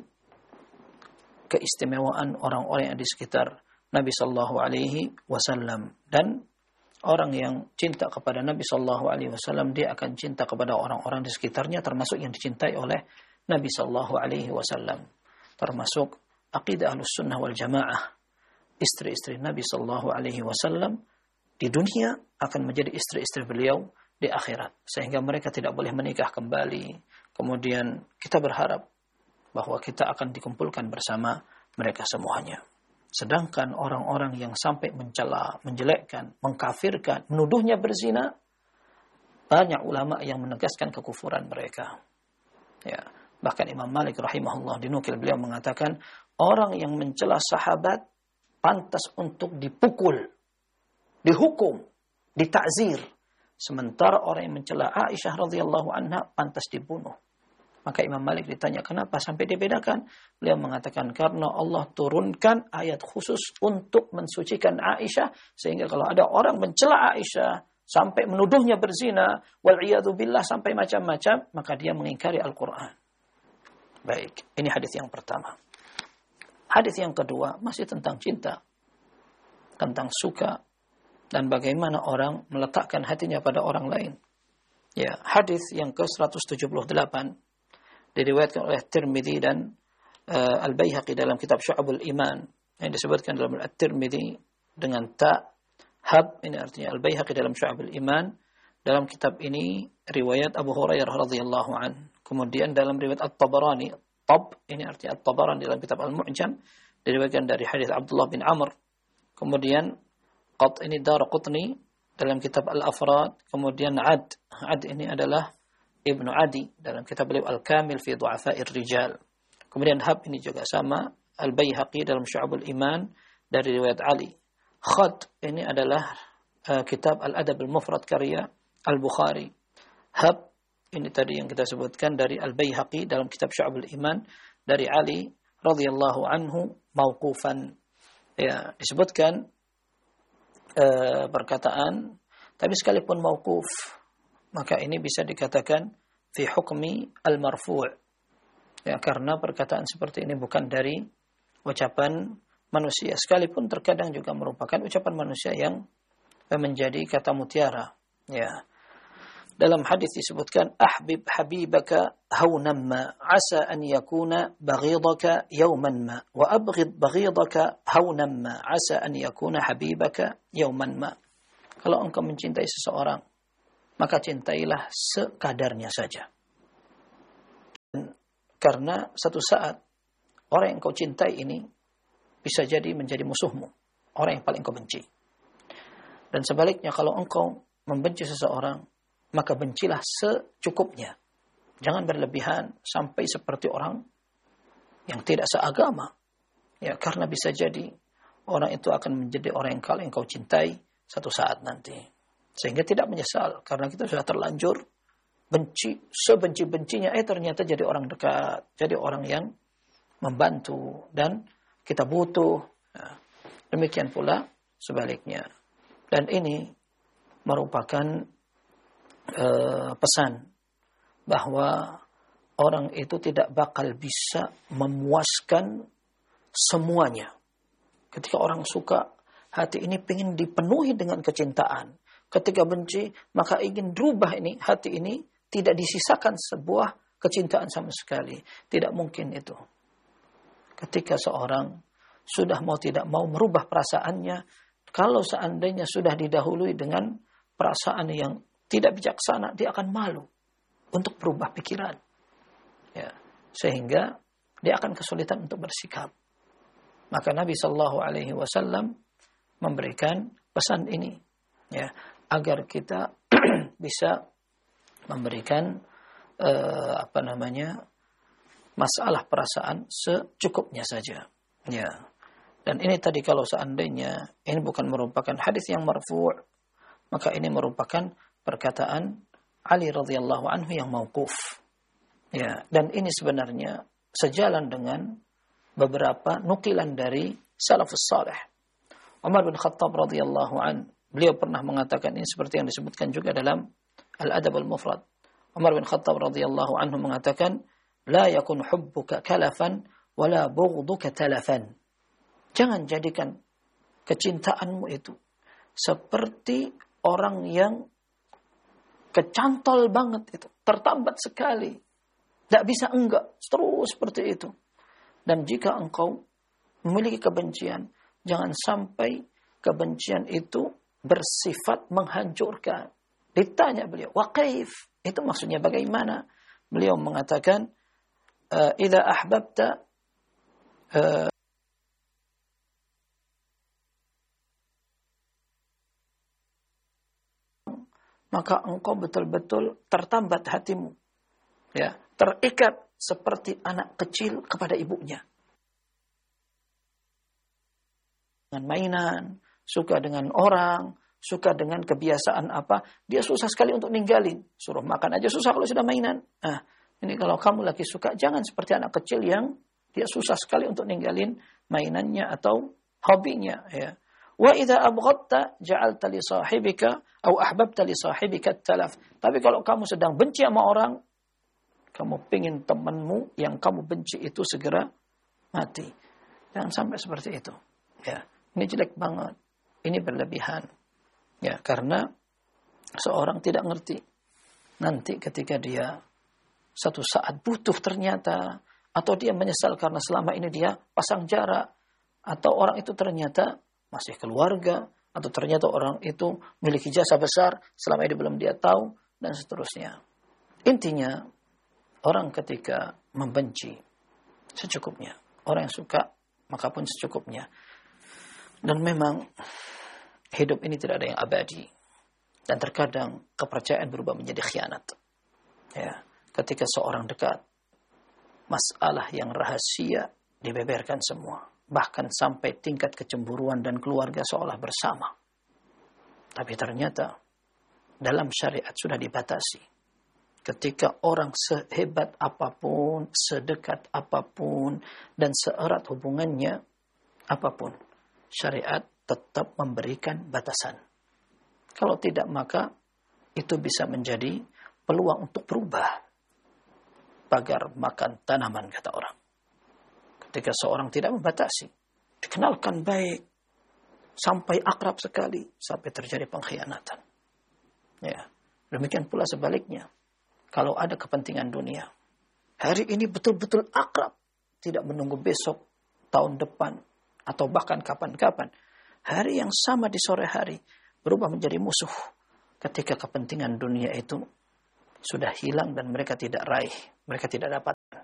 keistimewaan orang-orang yang di sekitar Nabi sallallahu alaihi wasallam. Dan orang yang cinta kepada Nabi sallallahu alaihi wasallam, dia akan cinta kepada orang-orang di sekitarnya, termasuk yang dicintai oleh Nabi sallallahu alaihi wasallam. Termasuk aqidah Ahlussunnah wal Jamaah. Istri-istri Nabi sallallahu alaihi wasallam di dunia akan menjadi istri-istri beliau di akhirat, sehingga mereka tidak boleh menikah kembali. Kemudian kita berharap bahwa kita akan dikumpulkan bersama mereka semuanya. Sedangkan orang-orang yang sampai mencela, menjelekkan, mengkafirkan, menuduhnya berzina, banyak ulama yang menegaskan kekufuran mereka. Ya, bahkan Imam Malik rahimahullah dinukil beliau mengatakan, orang yang mencela sahabat pantas untuk dipukul, dihukum, ditakzir. Sementara orang yang mencela Aisyah radhiyallahu anha pantas dibunuh. Maka Imam Malik ditanya, kenapa sampai dibedakan? Beliau mengatakan, karena Allah turunkan ayat khusus untuk mensucikan Aisyah, sehingga kalau ada orang mencela Aisyah sampai menuduhnya berzina, wal'iyadu billah, sampai macam-macam, maka dia mengingkari Al-Quran. Baik, ini hadis yang pertama. Hadis yang kedua masih tentang cinta, tentang suka, dan bagaimana orang meletakkan hatinya pada orang lain. Ya, hadis yang ke seratus tujuh puluh delapan diriwayatkan oleh Tirmidzi dan uh, Al-Baihaqi dalam kitab Syu'abul Iman, yang disebutkan dalam At-Tirmidzi dengan ta, hab, ini artinya Al-Baihaqi dalam Syu'abul Iman. Dalam kitab ini riwayat Abu Hurairah radhiyallahu an. Kemudian dalam riwayat At-Tabarani, tab, ini artinya At-Tabarani dalam kitab Al-Mu'jam, diriwayatkan dari hadis Abdullah bin Amr. Kemudian Qat ini Daraqutni dalam kitab Al-Afrad. Kemudian Ad, Ad ini adalah Ibnu Adi dalam kitab beliau Al-Kamil fi Du'afa'ir Rijal. Kemudian Hab ini juga sama, Al-Baihaqi dalam Syu'abul Iman dari riwayat Ali. Khad ini adalah uh, kitab Al-Adab Al-Mufrad karya Al-Bukhari. Hab ini tadi yang kita sebutkan dari Al-Baihaqi dalam kitab Syu'abul Iman dari Ali radhiyallahu anhu mauqufan. Ya, disebutkan uh, perkataan, tapi sekalipun mauquf, maka ini bisa dikatakan fi hukmi al-marfu'. Ya, karena perkataan seperti ini bukan dari ucapan manusia, sekalipun terkadang juga merupakan ucapan manusia yang menjadi kata mutiara. Ya. Dalam hadis disebutkan, ahbib habibaka hawnan ma, asa an yakuna baghidaka yawman ma, wa abghid baghidaka hawnan ma, asa an yakuna habibaka yawman ma. Kalau engkau mencintai seseorang, maka cintailah sekadarnya saja. Karena satu saat orang yang kau cintai ini bisa jadi menjadi musuhmu, orang yang paling kau benci. Dan sebaliknya kalau engkau membenci seseorang, maka bencilah secukupnya. Jangan berlebihan sampai seperti orang yang tidak seagama. Ya, karena bisa jadi orang itu akan menjadi orang yang kalau yang kau cintai satu saat nanti. Sehingga tidak menyesal karena kita sudah terlanjur benci, sebenci-bencinya eh ternyata jadi orang dekat, jadi orang yang membantu dan kita butuh. Nah, demikian pula sebaliknya. Dan ini merupakan uh, pesan bahwa orang itu tidak bakal bisa memuaskan semuanya. Ketika orang suka, hati ini ingin dipenuhi dengan kecintaan. Ketika benci, maka ingin berubah ini, hati ini tidak disisakan sebuah kecintaan sama sekali. Tidak mungkin itu. Ketika seorang sudah mau tidak mau merubah perasaannya, kalau seandainya sudah didahului dengan perasaan yang tidak bijaksana, dia akan malu untuk berubah pikiran. Ya, sehingga dia akan kesulitan untuk bersikap. Maka Nabi Shallallahu Alaihi Wasallam memberikan pesan ini, ya, agar kita bisa memberikan eh, apa namanya masalah perasaan secukupnya saja. Ya. Dan ini tadi kalau seandainya ini bukan merupakan hadis yang marfu', maka ini merupakan perkataan Ali radhiyallahu anhu yang mauquf. Ya, dan ini sebenarnya sejalan dengan beberapa nukilan dari salafus salih. Umar bin Khattab radhiyallahu an, beliau pernah mengatakan ini seperti yang disebutkan juga dalam Al-Adab Al-Mufrad. Umar bin Khattab radhiyallahu anhu mengatakan, la yakun hubbuka kalafan wala bughduka talafan. Jangan jadikan kecintaanmu itu seperti orang yang kecantol banget itu, tertambat sekali. Tidak bisa enggak, terus seperti itu. Dan jika engkau memiliki kebencian, jangan sampai kebencian itu bersifat menghancurkan. Ditanya beliau, wa kaif? Itu maksudnya bagaimana? Beliau mengatakan, idza ahbabta uh, maka engkau betul-betul tertambat hatimu, ya, terikat seperti anak kecil kepada ibunya. Dengan mainan, suka dengan orang, suka dengan kebiasaan apa, dia susah sekali untuk ninggalin. Suruh makan aja susah kalau sudah mainan. Nah, ini kalau kamu lagi suka, jangan seperti anak kecil yang dia susah sekali untuk ninggalin mainannya atau hobinya. Ya. Wa idza abghadta ja'alta li sahibika atau ahbabta li sahibika talaf. Tapi kalau kamu sedang benci sama orang, kamu pingin temanmu yang kamu benci itu segera mati. Jangan sampai seperti itu. Ya, ini jelek banget. Ini berlebihan. Ya, karena seorang tidak ngerti nanti ketika dia satu saat butuh ternyata, atau dia menyesal karena selama ini dia pasang jarak, atau orang itu ternyata masih keluarga, atau ternyata orang itu memiliki jasa besar selama ini belum dia tahu, dan seterusnya. Intinya, orang ketika membenci secukupnya. Orang yang suka, maka pun secukupnya. Dan memang hidup ini tidak ada yang abadi. Dan terkadang kepercayaan berubah menjadi khianat. Ya, ketika seorang dekat, masalah yang rahasia dibeberkan semua. Bahkan sampai tingkat kecemburuan dan keluarga seolah bersama. Tapi ternyata dalam syariat sudah dibatasi. Ketika orang sehebat apapun, sedekat apapun, dan seerat hubungannya apapun, syariat tetap memberikan batasan. Kalau tidak, maka itu bisa menjadi peluang untuk berubah. Pagar makan tanaman, kata orang. Ketika seorang tidak membatasi, dikenalkan baik, sampai akrab sekali, sampai terjadi pengkhianatan. Ya, demikian pula sebaliknya. Kalau ada kepentingan dunia, hari ini betul-betul akrab, tidak menunggu besok, tahun depan, atau bahkan kapan-kapan. Hari yang sama di sore hari berubah menjadi musuh ketika kepentingan dunia itu sudah hilang dan mereka tidak raih, mereka tidak dapat.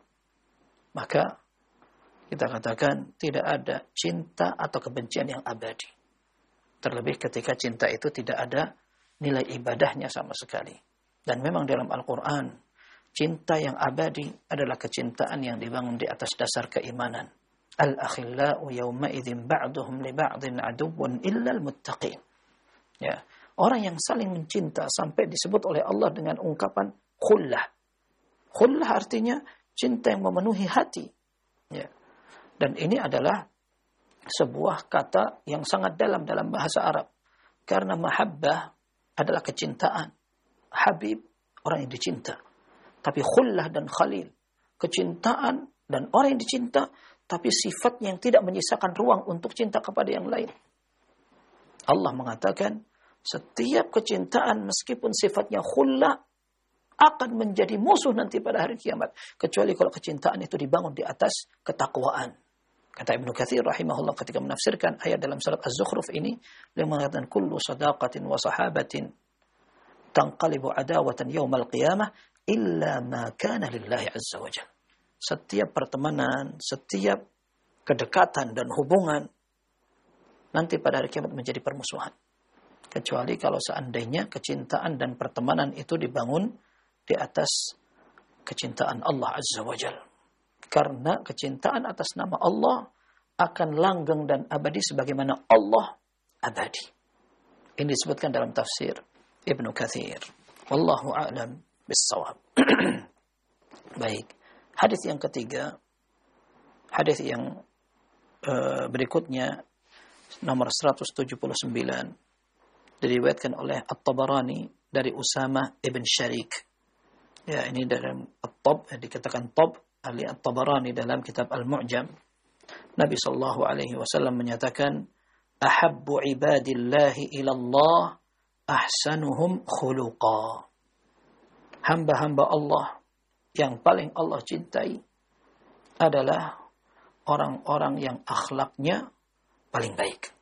maka kita katakan tidak ada cinta atau kebencian yang abadi. Terlebih ketika cinta itu tidak ada nilai ibadahnya sama sekali. Dan memang dalam Al-Quran, cinta yang abadi adalah kecintaan yang dibangun di atas dasar keimanan. Al-akhillau yawma idzin ba'duhum li ba'din aduwwun illa al-muttaqin. Ya, orang yang saling mencinta sampai disebut oleh Allah dengan ungkapan khullah. Khullah artinya cinta yang memenuhi hati. Ya. Dan ini adalah sebuah kata yang sangat dalam dalam bahasa Arab. Karena mahabbah adalah kecintaan. Habib, orang yang dicinta. Tapi khullah dan khalil, kecintaan dan orang yang dicinta, tapi sifatnya yang tidak menyisakan ruang untuk cinta kepada yang lain. Allah mengatakan, setiap kecintaan meskipun sifatnya khullah, akan menjadi musuh nanti pada hari kiamat. Kecuali kalau kecintaan itu dibangun di atas ketakwaan. Kata Ibnu Katsir rahimahullah ketika menafsirkan ayat dalam surat Az-Zukhruf ini, dia mengatakan kullu sadaqatin wa sahabatin tanqalibu adawatan yaumal qiyamah illa ma kana lillahi azza wajalla. Setiap pertemanan, setiap kedekatan dan hubungan nanti pada hari kiamat menjadi permusuhan. Kecuali kalau seandainya kecintaan dan pertemanan itu dibangun di atas kecintaan Allah azza wajalla. Karena kecintaan atas nama Allah akan langgeng dan abadi sebagaimana Allah abadi. Ini disebutkan dalam tafsir Ibnu Katsir. Wallahu a'lam bis-shawab. Baik. Hadis yang ketiga, hadis yang uh, berikutnya nomor seratus tujuh puluh sembilan diriwayatkan oleh At-Tabarani dari Usama ibn Sharik. Ya, ini dalam At-Tab, dikatakan Tab Ali At-Tabarani dalam kitab Al-Mu'jam. Nabi sallallahu alaihi wasallam menyatakan, "Ahabbu ibadillahi ila Allah ahsanuhum khuluqa." Hamba-hamba Allah yang paling Allah cintai adalah orang-orang yang akhlaknya paling baik.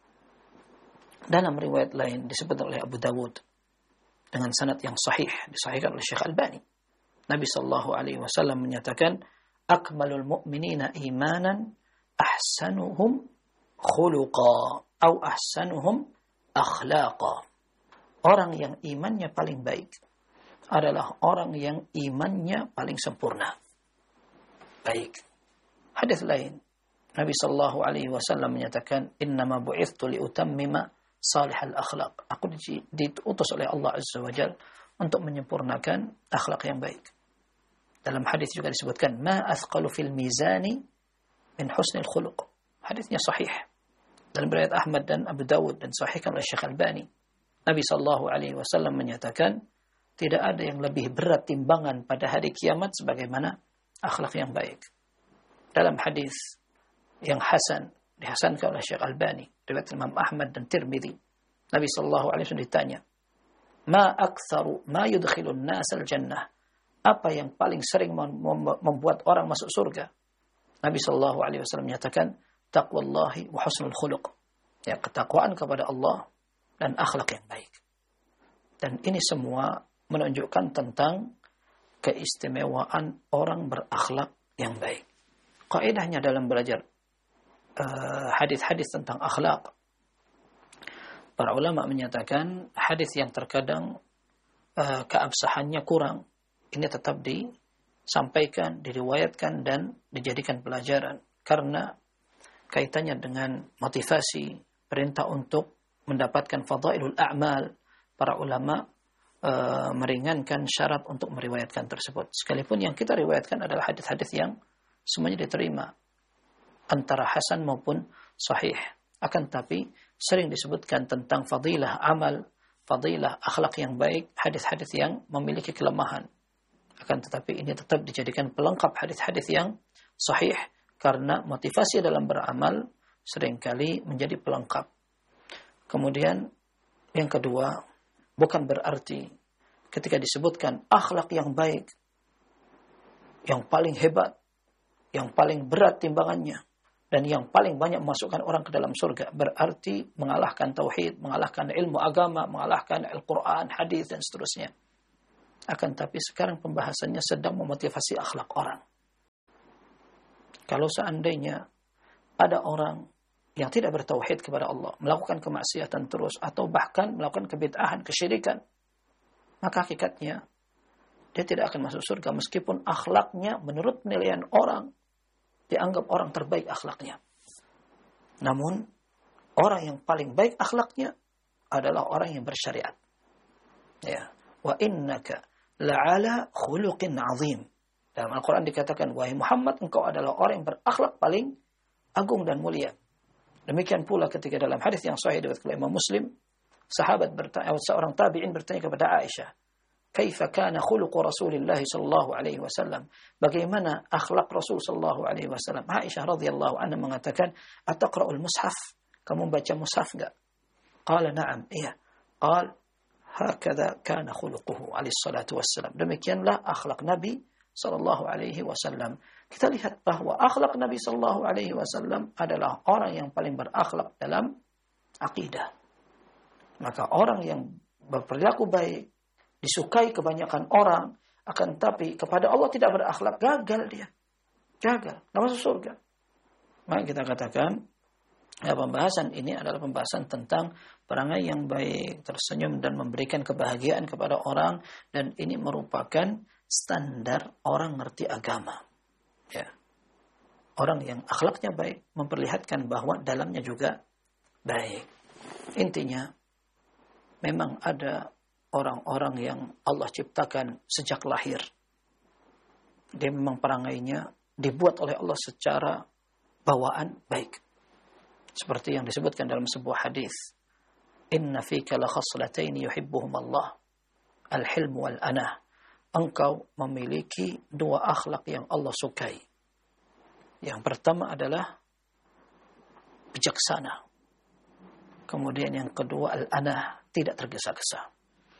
Dalam riwayat lain disebut oleh Abu Dawud dengan sanad yang sahih, disahihkan oleh Syekh Albani. Nabi sallallahu alaihi wasallam menyatakan, akmalul mu'minina imanan ahsanuhum khuluqa atau ahsanuhum akhlaqa. Orang yang imannya paling baik adalah orang yang imannya paling sempurna. Baik. Hadis lain, Nabi sallallahu alaihi wasallam menyatakan, innama bu'ithtu liutammima salihal akhlaq. Aku diutus oleh Allah azza wajalla untuk menyempurnakan akhlak yang baik. Dalam hadis juga disebutkan, ma athqalu fil mizani min husnil khuluq. Hadisnya sahih. Dalam riwayat Ahmad dan Abu Dawud dan sahihkan oleh Syekh Albani. Nabi sallallahu alaihi wasallam menyatakan, tidak ada yang lebih berat timbangan pada hari kiamat sebagaimana akhlak yang baik. Dalam hadis yang hasan, dihasankan oleh Syekh Albani, riwayat Imam Ahmad dan Tirmidzi, Nabi sallallahu alaihi wasallam ditanya, ma aktsaru ma yudkhilun nas al-jannah? Apa yang paling sering membuat orang masuk surga? Nabi sallallahu alaihi wasallam menyatakan, taqwallahi wa husnul khuluq. Ya, ketakwaan kepada Allah dan akhlak yang baik. Dan ini semua menunjukkan tentang keistimewaan orang berakhlak yang baik. Kaidahnya dalam belajar uh, hadis-hadis tentang akhlak, para ulama menyatakan hadis yang terkadang uh, keabsahannya kurang, ini tetap disampaikan, diriwayatkan, dan dijadikan pelajaran. Karena kaitannya dengan motivasi, perintah untuk mendapatkan fadailul a'mal. Para ulama e, meringankan syarat untuk meriwayatkan tersebut. Sekalipun yang kita riwayatkan adalah hadis-hadis yang semuanya diterima, antara hasan maupun sahih. Akan tapi sering disebutkan tentang fadilah amal, fadilah akhlak yang baik, hadis-hadis yang memiliki kelemahan. Akan tetapi ini tetap dijadikan pelengkap hadis-hadis yang sahih, karena motivasi dalam beramal seringkali menjadi pelengkap. Kemudian yang kedua, bukan berarti ketika disebutkan akhlak yang baik, yang paling hebat, yang paling berat timbangannya, dan yang paling banyak memasukkan orang ke dalam surga, berarti mengalahkan tauhid, mengalahkan ilmu agama, mengalahkan Al-Quran, hadis, dan seterusnya. Akan tapi sekarang pembahasannya sedang memotivasi akhlak orang. Kalau seandainya ada orang yang tidak bertauhid kepada Allah, melakukan kemaksiatan terus, atau bahkan melakukan kebid'ahan, kesyirikan, maka hakikatnya dia tidak akan masuk surga meskipun akhlaknya menurut penilaian orang dianggap orang terbaik akhlaknya. Namun orang yang paling baik akhlaknya adalah orang yang bersyariat. Ya, wa innaka la'ala khuluqin 'azim. Dalam Al-Qur'an dikatakan, wahai Muhammad, engkau adalah orang yang berakhlak paling agung dan mulia. Demikian pula ketika dalam hadis yang sahih diriwayatkan oleh Imam Muslim, sahabat bertanya, seorang tabi'in bertanya kepada Aisyah, "Kaifa kana khuluqu Rasulillah sallallahu alaihi wasallam?" Bagaimana akhlak Rasul sallallahu alaihi wasallam? Aisyah radhiyallahu anha mengatakan, "Ataqra'ul mushaf?" Kamu baca mushaf enggak? Qala na'am, iya. Qal hakadha kana khuluquhu alaihi salatu wassalam. Demikianlah akhlak Nabi sallallahu alaihi wasallam. Kita lihat bahwa akhlak Nabi sallallahu alaihi wasallam adalah orang yang paling berakhlak dalam akidah. Maka orang yang berperilaku baik, disukai kebanyakan orang, akan tapi kepada Allah tidak berakhlak, gagal dia. Gagal, tidak masuk surga. Maka kita katakan, ya, pembahasan ini adalah pembahasan tentang perangai yang baik, tersenyum dan memberikan kebahagiaan kepada orang, dan ini merupakan standar orang ngerti agama. Ya. Orang yang akhlaknya baik memperlihatkan bahwa dalamnya juga baik. Intinya, memang ada orang-orang yang Allah ciptakan sejak lahir. Dia memang perangainya dibuat oleh Allah secara bawaan baik. Seperti yang disebutkan dalam sebuah hadis, "Inna fika la khaslatayn yuhibbuhum Allah, al-hilm wal anah." Engkau memiliki dua akhlak yang Allah sukai. Yang pertama adalah bijaksana. Kemudian yang kedua al-anah, tidak tergesa-gesa.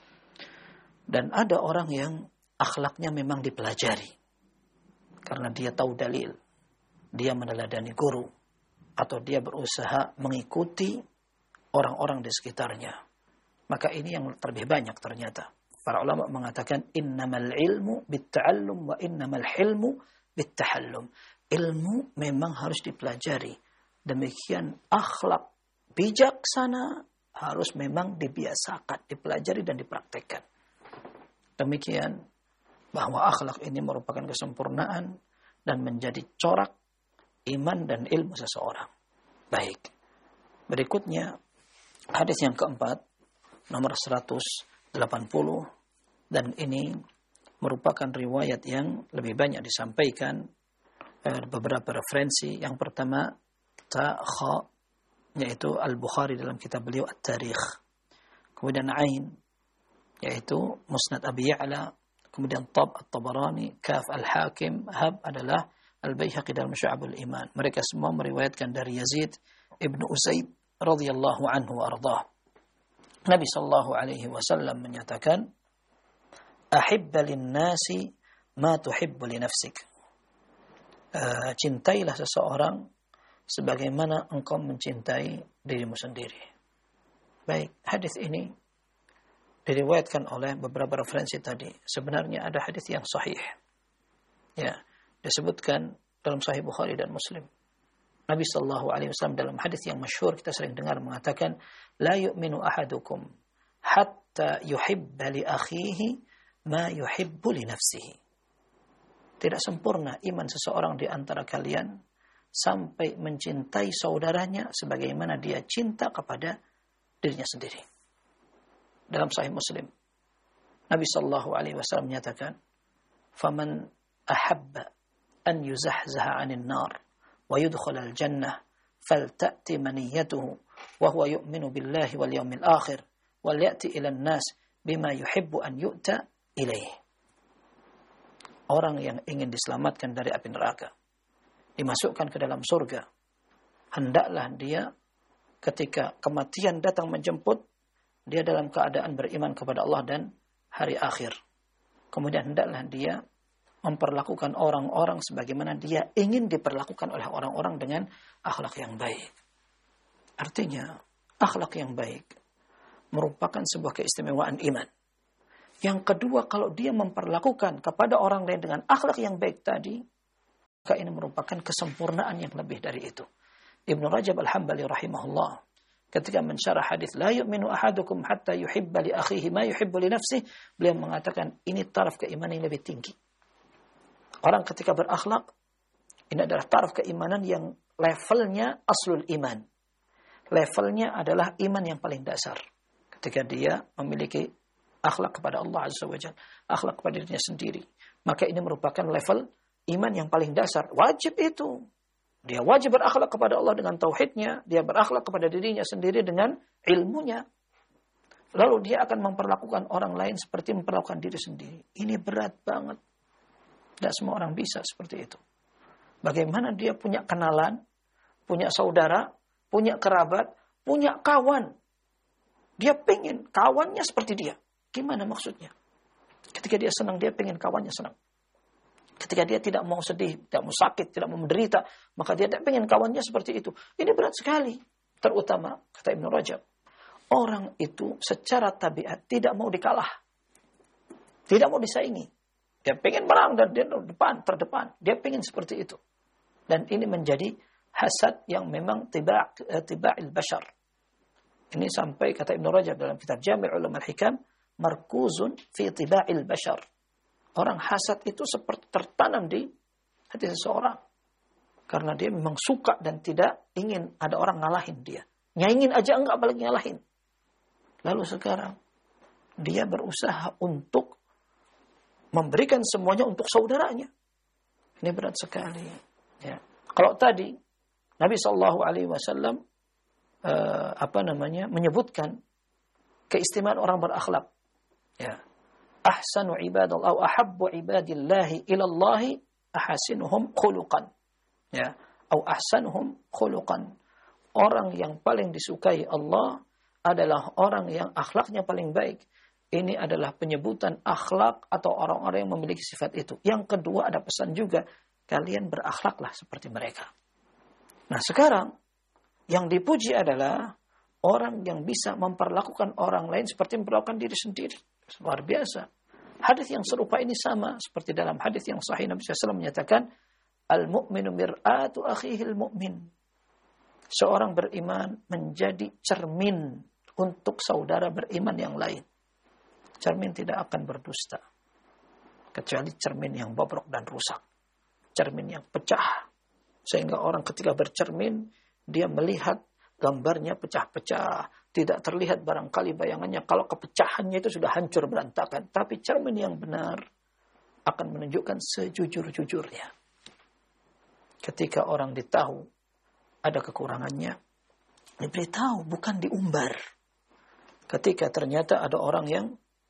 Dan ada orang yang akhlaknya memang dipelajari. Karena dia tahu dalil. Dia meneladani guru. Atau dia berusaha mengikuti orang-orang di sekitarnya. Maka ini yang terlebih banyak ternyata. Para ulama mengatakan, innamal ilmu bitta'allum wa innamal hilmu bittahallum. Ilmu memang harus dipelajari. Demikian akhlak bijaksana harus memang dibiasakan, dipelajari dan dipraktekkan. Demikian bahwa akhlak ini merupakan kesempurnaan dan menjadi corak iman dan ilmu seseorang. Baik. Berikutnya hadis yang keempat, nomor seratus delapan puluh, dan ini merupakan riwayat yang lebih banyak disampaikan, eh, beberapa referensi. Yang pertama ta-kha, yaitu Al-Bukhari dalam kitab beliau At-Tarikh. Kemudian Ain, yaitu Musnad Abi Ya'la. Kemudian Tab At-Tabarani, Kaf Al-Hakim, Hab adalah Al-Baihaqi dalam Syu'abul Iman. Mereka semua meriwayatkan dari Yazid ibnu Usaid radhiyallahu anhu wa ardhah. Nabi sallallahu alaihi wasallam menyatakan, "Ahibba lin-nasi ma tuhibbu li nafsik." Uh, cintailah seseorang sebagaimana engkau mencintai dirimu sendiri. Baik, hadis ini diriwayatkan oleh beberapa referensi tadi. Sebenarnya ada hadis yang sahih. Ya, disebutkan dalam Sahih Bukhari dan Muslim. Nabi sallallahu alaihi wasallam dalam hadis yang masyhur kita sering dengar mengatakan, "La yu'minu ahadukum hatta yuhibba li akhihi ma yuhibbu li nafsihi." Tidak sempurna iman seseorang di antara kalian sampai mencintai saudaranya sebagaimana dia cinta kepada dirinya sendiri. Dalam Sahih Muslim, Nabi sallallahu alaihi wasallam menyatakan, "Faman ahabba an yuzahzaha 'anil nar wa yudkhulal jannah falta'ti maniyatuhu wa huwa yu'minu billahi wal yawmil akhir wal ya'ti ilan nas bima yuhibbu an yu'ta ilaih." Orang yang ingin diselamatkan dari api neraka, dimasukkan ke dalam surga, hendaklah dia ketika kematian datang menjemput, dia dalam keadaan beriman kepada Allah dan hari akhir. Kemudian hendaklah dia memperlakukan orang-orang sebagaimana dia ingin diperlakukan oleh orang-orang dengan akhlak yang baik. Artinya, akhlak yang baik merupakan sebuah keistimewaan iman. Yang kedua, kalau dia memperlakukan kepada orang lain dengan akhlak yang baik tadi, maka ini merupakan kesempurnaan yang lebih dari itu. Ibnu Rajab Al-Hambali rahimahullah ketika mensyarah hadis la yu'minu ahadukum hatta yuhibba li akhihi ma yuhibbu li nafsihi, beliau mengatakan ini taraf keimanan yang lebih tinggi. Orang ketika berakhlak, ini adalah taraf keimanan yang levelnya aslul iman. Levelnya adalah iman yang paling dasar. Ketika dia memiliki akhlak kepada Allah Azza wa Jalla, akhlak kepada dirinya sendiri, maka ini merupakan level iman yang paling dasar. Wajib itu. Dia wajib berakhlak kepada Allah dengan tauhidnya, dia berakhlak kepada dirinya sendiri dengan ilmunya. Lalu dia akan memperlakukan orang lain seperti memperlakukan diri sendiri. Ini berat banget. Tidak semua orang bisa seperti itu. Bagaimana dia punya kenalan, punya saudara, punya kerabat, punya kawan. Dia pengen kawannya seperti dia. Gimana maksudnya? Ketika dia senang, dia pengen kawannya senang. Ketika dia tidak mau sedih, tidak mau sakit, tidak mau menderita, maka dia tidak pengen kawannya seperti itu. Ini berat sekali. Terutama, kata Ibnu Rajab, orang itu secara tabiat tidak mau dikalah. Tidak mau disaingi. Dia pengen menang dan dia depan, terdepan. Dia pengen seperti itu. Dan ini menjadi hasad yang memang tiba' tiba'il bashar. Ini sampai kata Ibnu Rajab dalam kitab Jami' Ulum Al-Hikam, markuzun fi tiba'il bashar. Orang hasad itu seperti tertanam di hati seseorang. Karena dia memang suka dan tidak ingin ada orang ngalahin dia. Nyaingin aja enggak, apalagi ngalahin. Lalu sekarang, dia berusaha untuk memberikan semuanya untuk saudaranya. Ini berat sekali. Ya. Kalau tadi, Nabi shallallahu alaihi wasallam uh, apa namanya menyebutkan keistimewaan orang berakhlak. Ya. Ahsanu ibadallah wa ahabbu ibadillahi ilallahi ahasinuhum khuluqan. Ya, au ahsanuhum khuluqan. Orang yang paling disukai Allah adalah orang yang akhlaknya paling baik. Ini adalah penyebutan akhlak atau orang-orang yang memiliki sifat itu. Yang kedua ada pesan juga, kalian berakhlaklah seperti mereka. Nah, sekarang yang dipuji adalah orang yang bisa memperlakukan orang lain seperti memperlakukan diri sendiri. Luar biasa. Hadis yang serupa ini sama seperti dalam hadis yang sahih Nabi shallallahu alaihi wasallam menyatakan al-mu'minu mir'atu akhihil mu'min. Seorang beriman menjadi cermin untuk saudara beriman yang lain. Cermin tidak akan berdusta kecuali cermin yang bobrok dan rusak. Cermin yang pecah sehingga orang ketika bercermin dia melihat gambarnya pecah-pecah. Tidak terlihat barangkali bayangannya kalau kepecahannya itu sudah hancur berantakan. Tapi cermin yang benar akan menunjukkan sejujur-jujurnya. Ketika orang ditahu ada kekurangannya, diberitahu, bukan diumbar. Ketika ternyata ada orang yang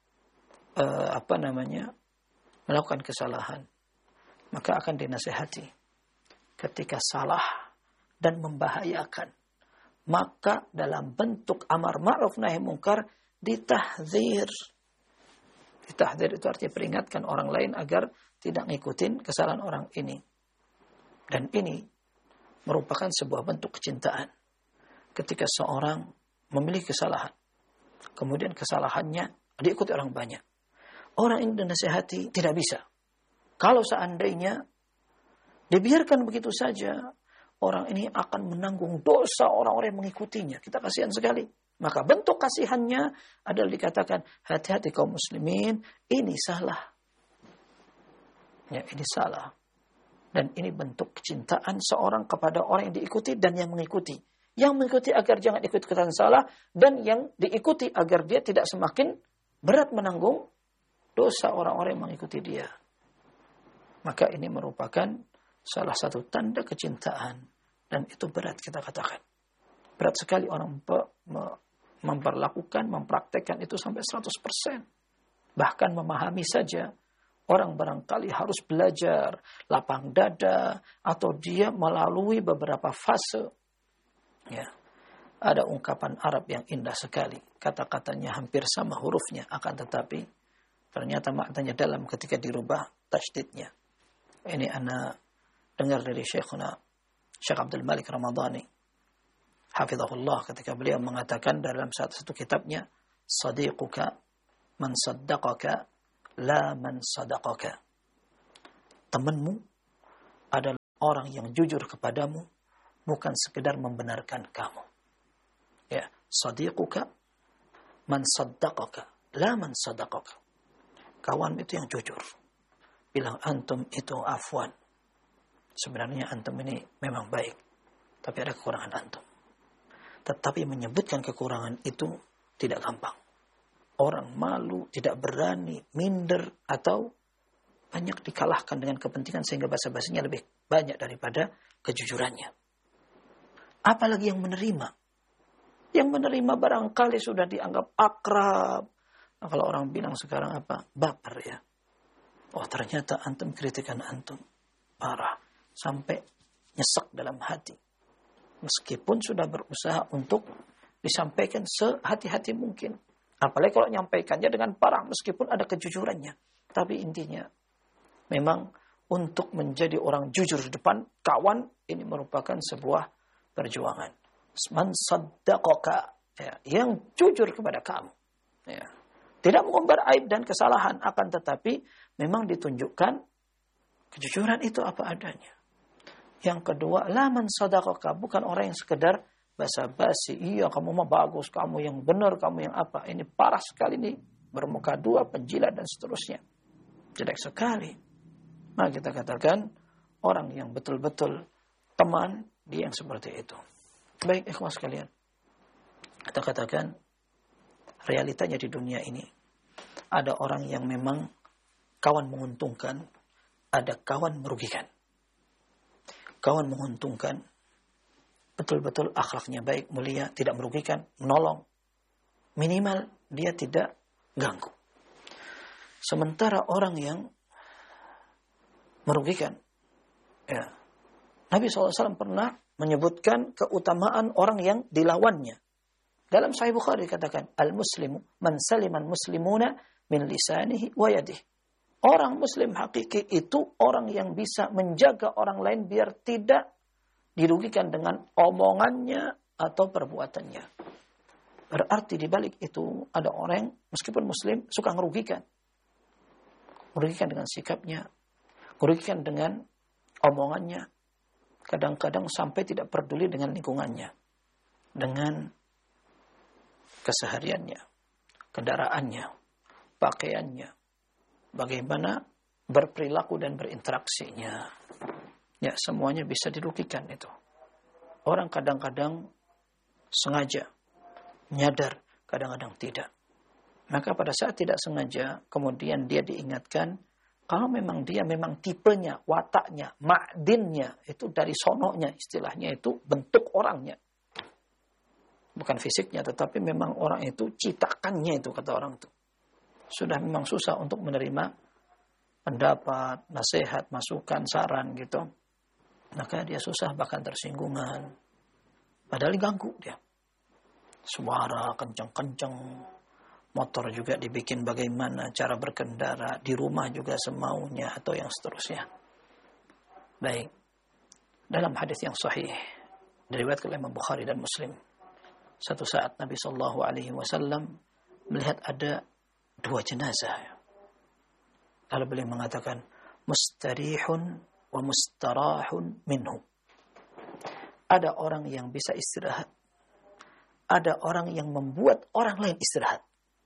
uh, apa namanya melakukan kesalahan, maka akan dinasihati. Ketika salah dan membahayakan, maka dalam bentuk amar ma'ruf nahi mungkar ditahdzir. Ditahdzir itu artinya peringatkan orang lain agar tidak ngikutin kesalahan orang ini. Dan ini merupakan sebuah bentuk kecintaan. Ketika seorang memiliki kesalahan, kemudian kesalahannya diikuti orang banyak. Orang ini dinasihati tidak bisa. Kalau seandainya dibiarkan begitu saja, orang ini akan menanggung dosa orang-orang yang mengikutinya. Kita kasihan sekali. Maka bentuk kasihannya adalah dikatakan, hati-hati kaum muslimin, ini salah. Ya, ini salah. Dan ini bentuk kecintaan seorang kepada orang yang diikuti dan yang mengikuti. Yang mengikuti agar jangan ikut-ikutan salah, dan yang diikuti agar dia tidak semakin berat menanggung dosa orang-orang yang mengikuti dia. Maka ini merupakan salah satu tanda kecintaan. Dan itu berat kita katakan. Berat sekali orang memperlakukan, mempraktekkan itu sampai seratus persen. Bahkan memahami saja. Orang barangkali harus belajar lapang dada. Atau dia melalui beberapa fase. Ya. Ada ungkapan Arab yang indah sekali. Kata-katanya hampir sama hurufnya. Akan tetapi ternyata maknanya dalam ketika dirubah tasydidnya. Ini ana dengar dari Syekhuna Syekh Abdul Malik Ramadhani hafizahullah ketika beliau mengatakan dalam satu, satu kitabnya, sadiquka man saddaqaka la man sadaqaka. Temanmu adalah orang yang jujur kepadamu bukan sekedar membenarkan kamu. Ya, sadiquka man saddaqaka, la man sadaqaka. Kawan itu yang jujur. Bilang antum itu afwan. Sebenarnya antum ini memang baik, tapi ada kekurangan antum. Tetapi menyebutkan kekurangan itu tidak gampang. Orang malu, tidak berani, minder, atau banyak dikalahkan dengan kepentingan sehingga basa-basinya lebih banyak daripada kejujurannya. Apalagi yang menerima. Yang menerima barangkali sudah dianggap akrab. Nah, kalau orang bilang sekarang apa? Baper ya. Oh ternyata antum kritikan antum. Parah. Sampai nyesek dalam hati. Meskipun sudah berusaha untuk disampaikan sehati-hati mungkin. Apalagi kalau nyampaikannya dengan parah meskipun ada kejujurannya. Tapi intinya memang untuk menjadi orang jujur di depan kawan ini merupakan sebuah perjuangan. Man saddaqaka, ya, yang jujur kepada kamu. Ya. Tidak mengumbar aib dan kesalahan, akan tetapi memang ditunjukkan kejujuran itu apa adanya. Yang kedua, la man saddaqaka, bukan orang yang sekedar basa-basi. Iya, kamu mah bagus, kamu yang benar, kamu yang apa. Ini parah sekali nih, bermuka dua, penjilat dan seterusnya. Jelek sekali. Nah, kita katakan orang yang betul-betul teman, dia yang seperti itu. Baik, ikhwan sekalian. Kita katakan realitanya di dunia ini. Ada orang yang memang kawan menguntungkan, ada kawan merugikan. Kawan menguntungkan, betul-betul akhlaknya baik, mulia, tidak merugikan, menolong. Minimal dia tidak ganggu. Sementara orang yang merugikan, ya, Nabi shallallahu alaihi wasallam pernah menyebutkan keutamaan orang yang dilawannya. Dalam Sahih Bukhari dikatakan, al-muslimu man saliman muslimuna min lisanihi wa yadihi. Orang muslim hakiki itu orang yang bisa menjaga orang lain biar tidak dirugikan dengan omongannya atau perbuatannya. Berarti di balik itu ada orang meskipun muslim suka merugikan. Merugikan dengan sikapnya, merugikan dengan omongannya. Kadang-kadang sampai tidak peduli dengan lingkungannya. Dengan kesehariannya, kendaraannya, pakaiannya, bagaimana berperilaku dan berinteraksinya. Ya, semuanya bisa dirugikan itu. Orang kadang-kadang sengaja, nyadar, kadang-kadang tidak. Maka pada saat tidak sengaja, kemudian dia diingatkan, kalau memang dia memang tipenya, wataknya, ma'dinnya, itu dari sononya istilahnya itu bentuk orangnya. Bukan fisiknya, tetapi memang orang itu citakannya itu, kata orang itu. Sudah memang susah untuk menerima pendapat, nasihat, masukan, saran gitu. Maka dia susah bahkan tersinggungan. Padahal diganggu dia. Suara kencang-kencang. Motor juga dibikin bagaimana cara berkendara. Di rumah juga semaunya atau yang seterusnya. Baik. Dalam hadis yang sahih diriwayatkan oleh Imam Bukhari dan Muslim. Satu saat Nabi Shallallahu Alaihi Wasallam melihat ada dua jenazah. Lalu beliau mengatakan, mustarihun wa mustarahun minhu. Ada orang yang bisa istirahat. Ada orang yang membuat orang lain istirahat.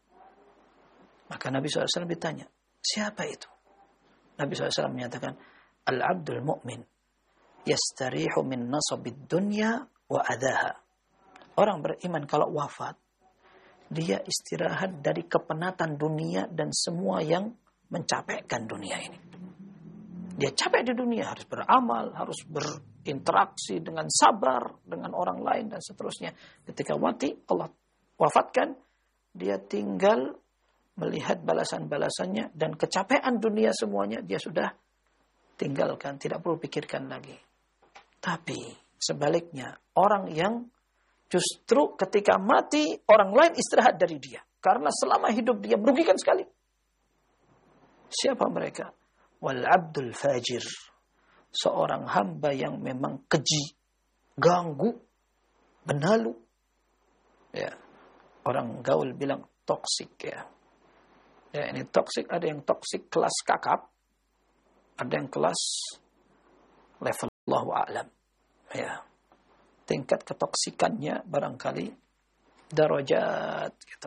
Maka Nabi shallallahu alaihi wasallam ditanya, siapa itu? Nabi shallallahu alaihi wasallam menyatakan, al-abdul mu'min yastarihu min nasabid dunya wa adaha. Orang beriman kalau wafat, dia istirahat dari kepenatan dunia dan semua yang mencapekkan dunia ini. Dia capek di dunia, harus beramal, harus berinteraksi dengan sabar, dengan orang lain dan seterusnya. Ketika mati, Allah wafatkan, dia tinggal melihat balasan-balasannya dan kecapean dunia semuanya, dia sudah tinggalkan, tidak perlu pikirkan lagi. Tapi sebaliknya, orang yang justru ketika mati, orang lain istirahat dari dia. Karena selama hidup dia merugikan sekali. Siapa mereka? Wal abdul fajir. Seorang hamba yang memang keji, ganggu, benalu. Ya. Orang gaul bilang toksik ya. Ya, ini toksik, ada yang toksik kelas kakap, ada yang kelas level Allahu a'lam. Ya. Tingkat ketoksikannya barangkali darajat gitu.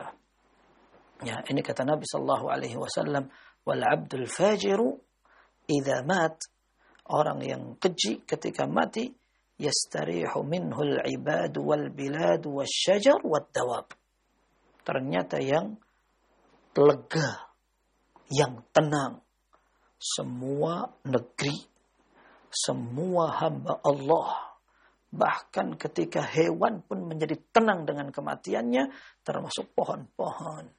Ya, ini kata Nabi sallallahu alaihi wasallam, wal 'abdul fajiru idza mat, orang yang keji ketika mati, yastarihu minhu al-ibad wal bilad wasyajar wad dawab. Ternyata yang lega, yang tenang, semua negeri, semua hamba Allah, bahkan ketika hewan pun menjadi tenang dengan kematiannya, termasuk pohon-pohon.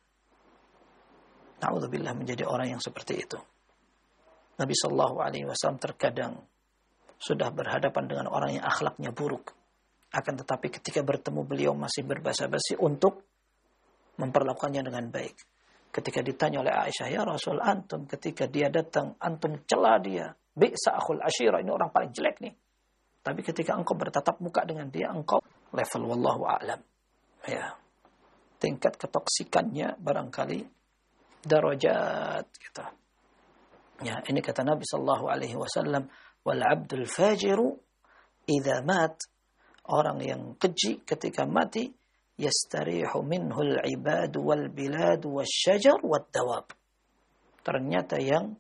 Na'udzubillah menjadi orang yang seperti itu. Nabi sallallahu alaihi wasallam terkadang sudah berhadapan dengan orang yang akhlaknya buruk. Akan tetapi ketika bertemu beliau masih berbasa-basi untuk memperlakukannya dengan baik. Ketika ditanya oleh Aisyah, ya Rasul, antum ketika dia datang, antum cela dia. Bi'sa akhul ashira, ini orang paling jelek nih. Tapi ketika engkau bertatap muka dengan dia, engkau level wallahu a'lam. Ya. Tingkat ketoksikannya barangkali darajat gitu. Ya, ini kata Nabi sallallahu alaihi wasallam, wal 'abdul fajiru idza mat, orang yang keji ketika mati, yastarihu minhu al-ibad wal bilad wasyajar wad dawab. Ternyata yang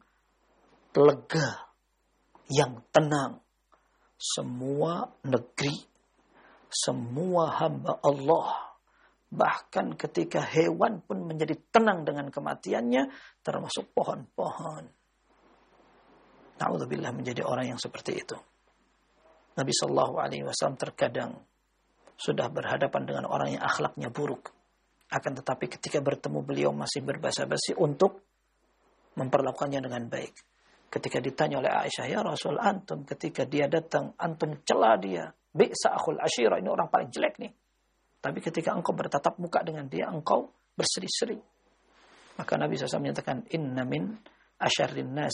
lega, yang tenang, semua negeri, semua hamba Allah, bahkan ketika hewan pun menjadi tenang dengan kematiannya, termasuk pohon-pohon. Na'udzubillah menjadi orang yang seperti itu. Nabi sallallahu alaihi wasallam terkadang sudah berhadapan dengan orang yang akhlaknya buruk. Akan tetapi ketika bertemu beliau masih berbasa-basi untuk memperlakukannya dengan baik. Ketika ditanya oleh Aisyah, ya Rasul, antum ketika dia datang, antum cela dia. Bi'sa akhul ashira, ini orang paling jelek nih. Tapi ketika engkau bertatap muka dengan dia, engkau berseri-seri. Maka Nabi sallallahu alaihi wasallam menyatakan, inna min asyarrin nas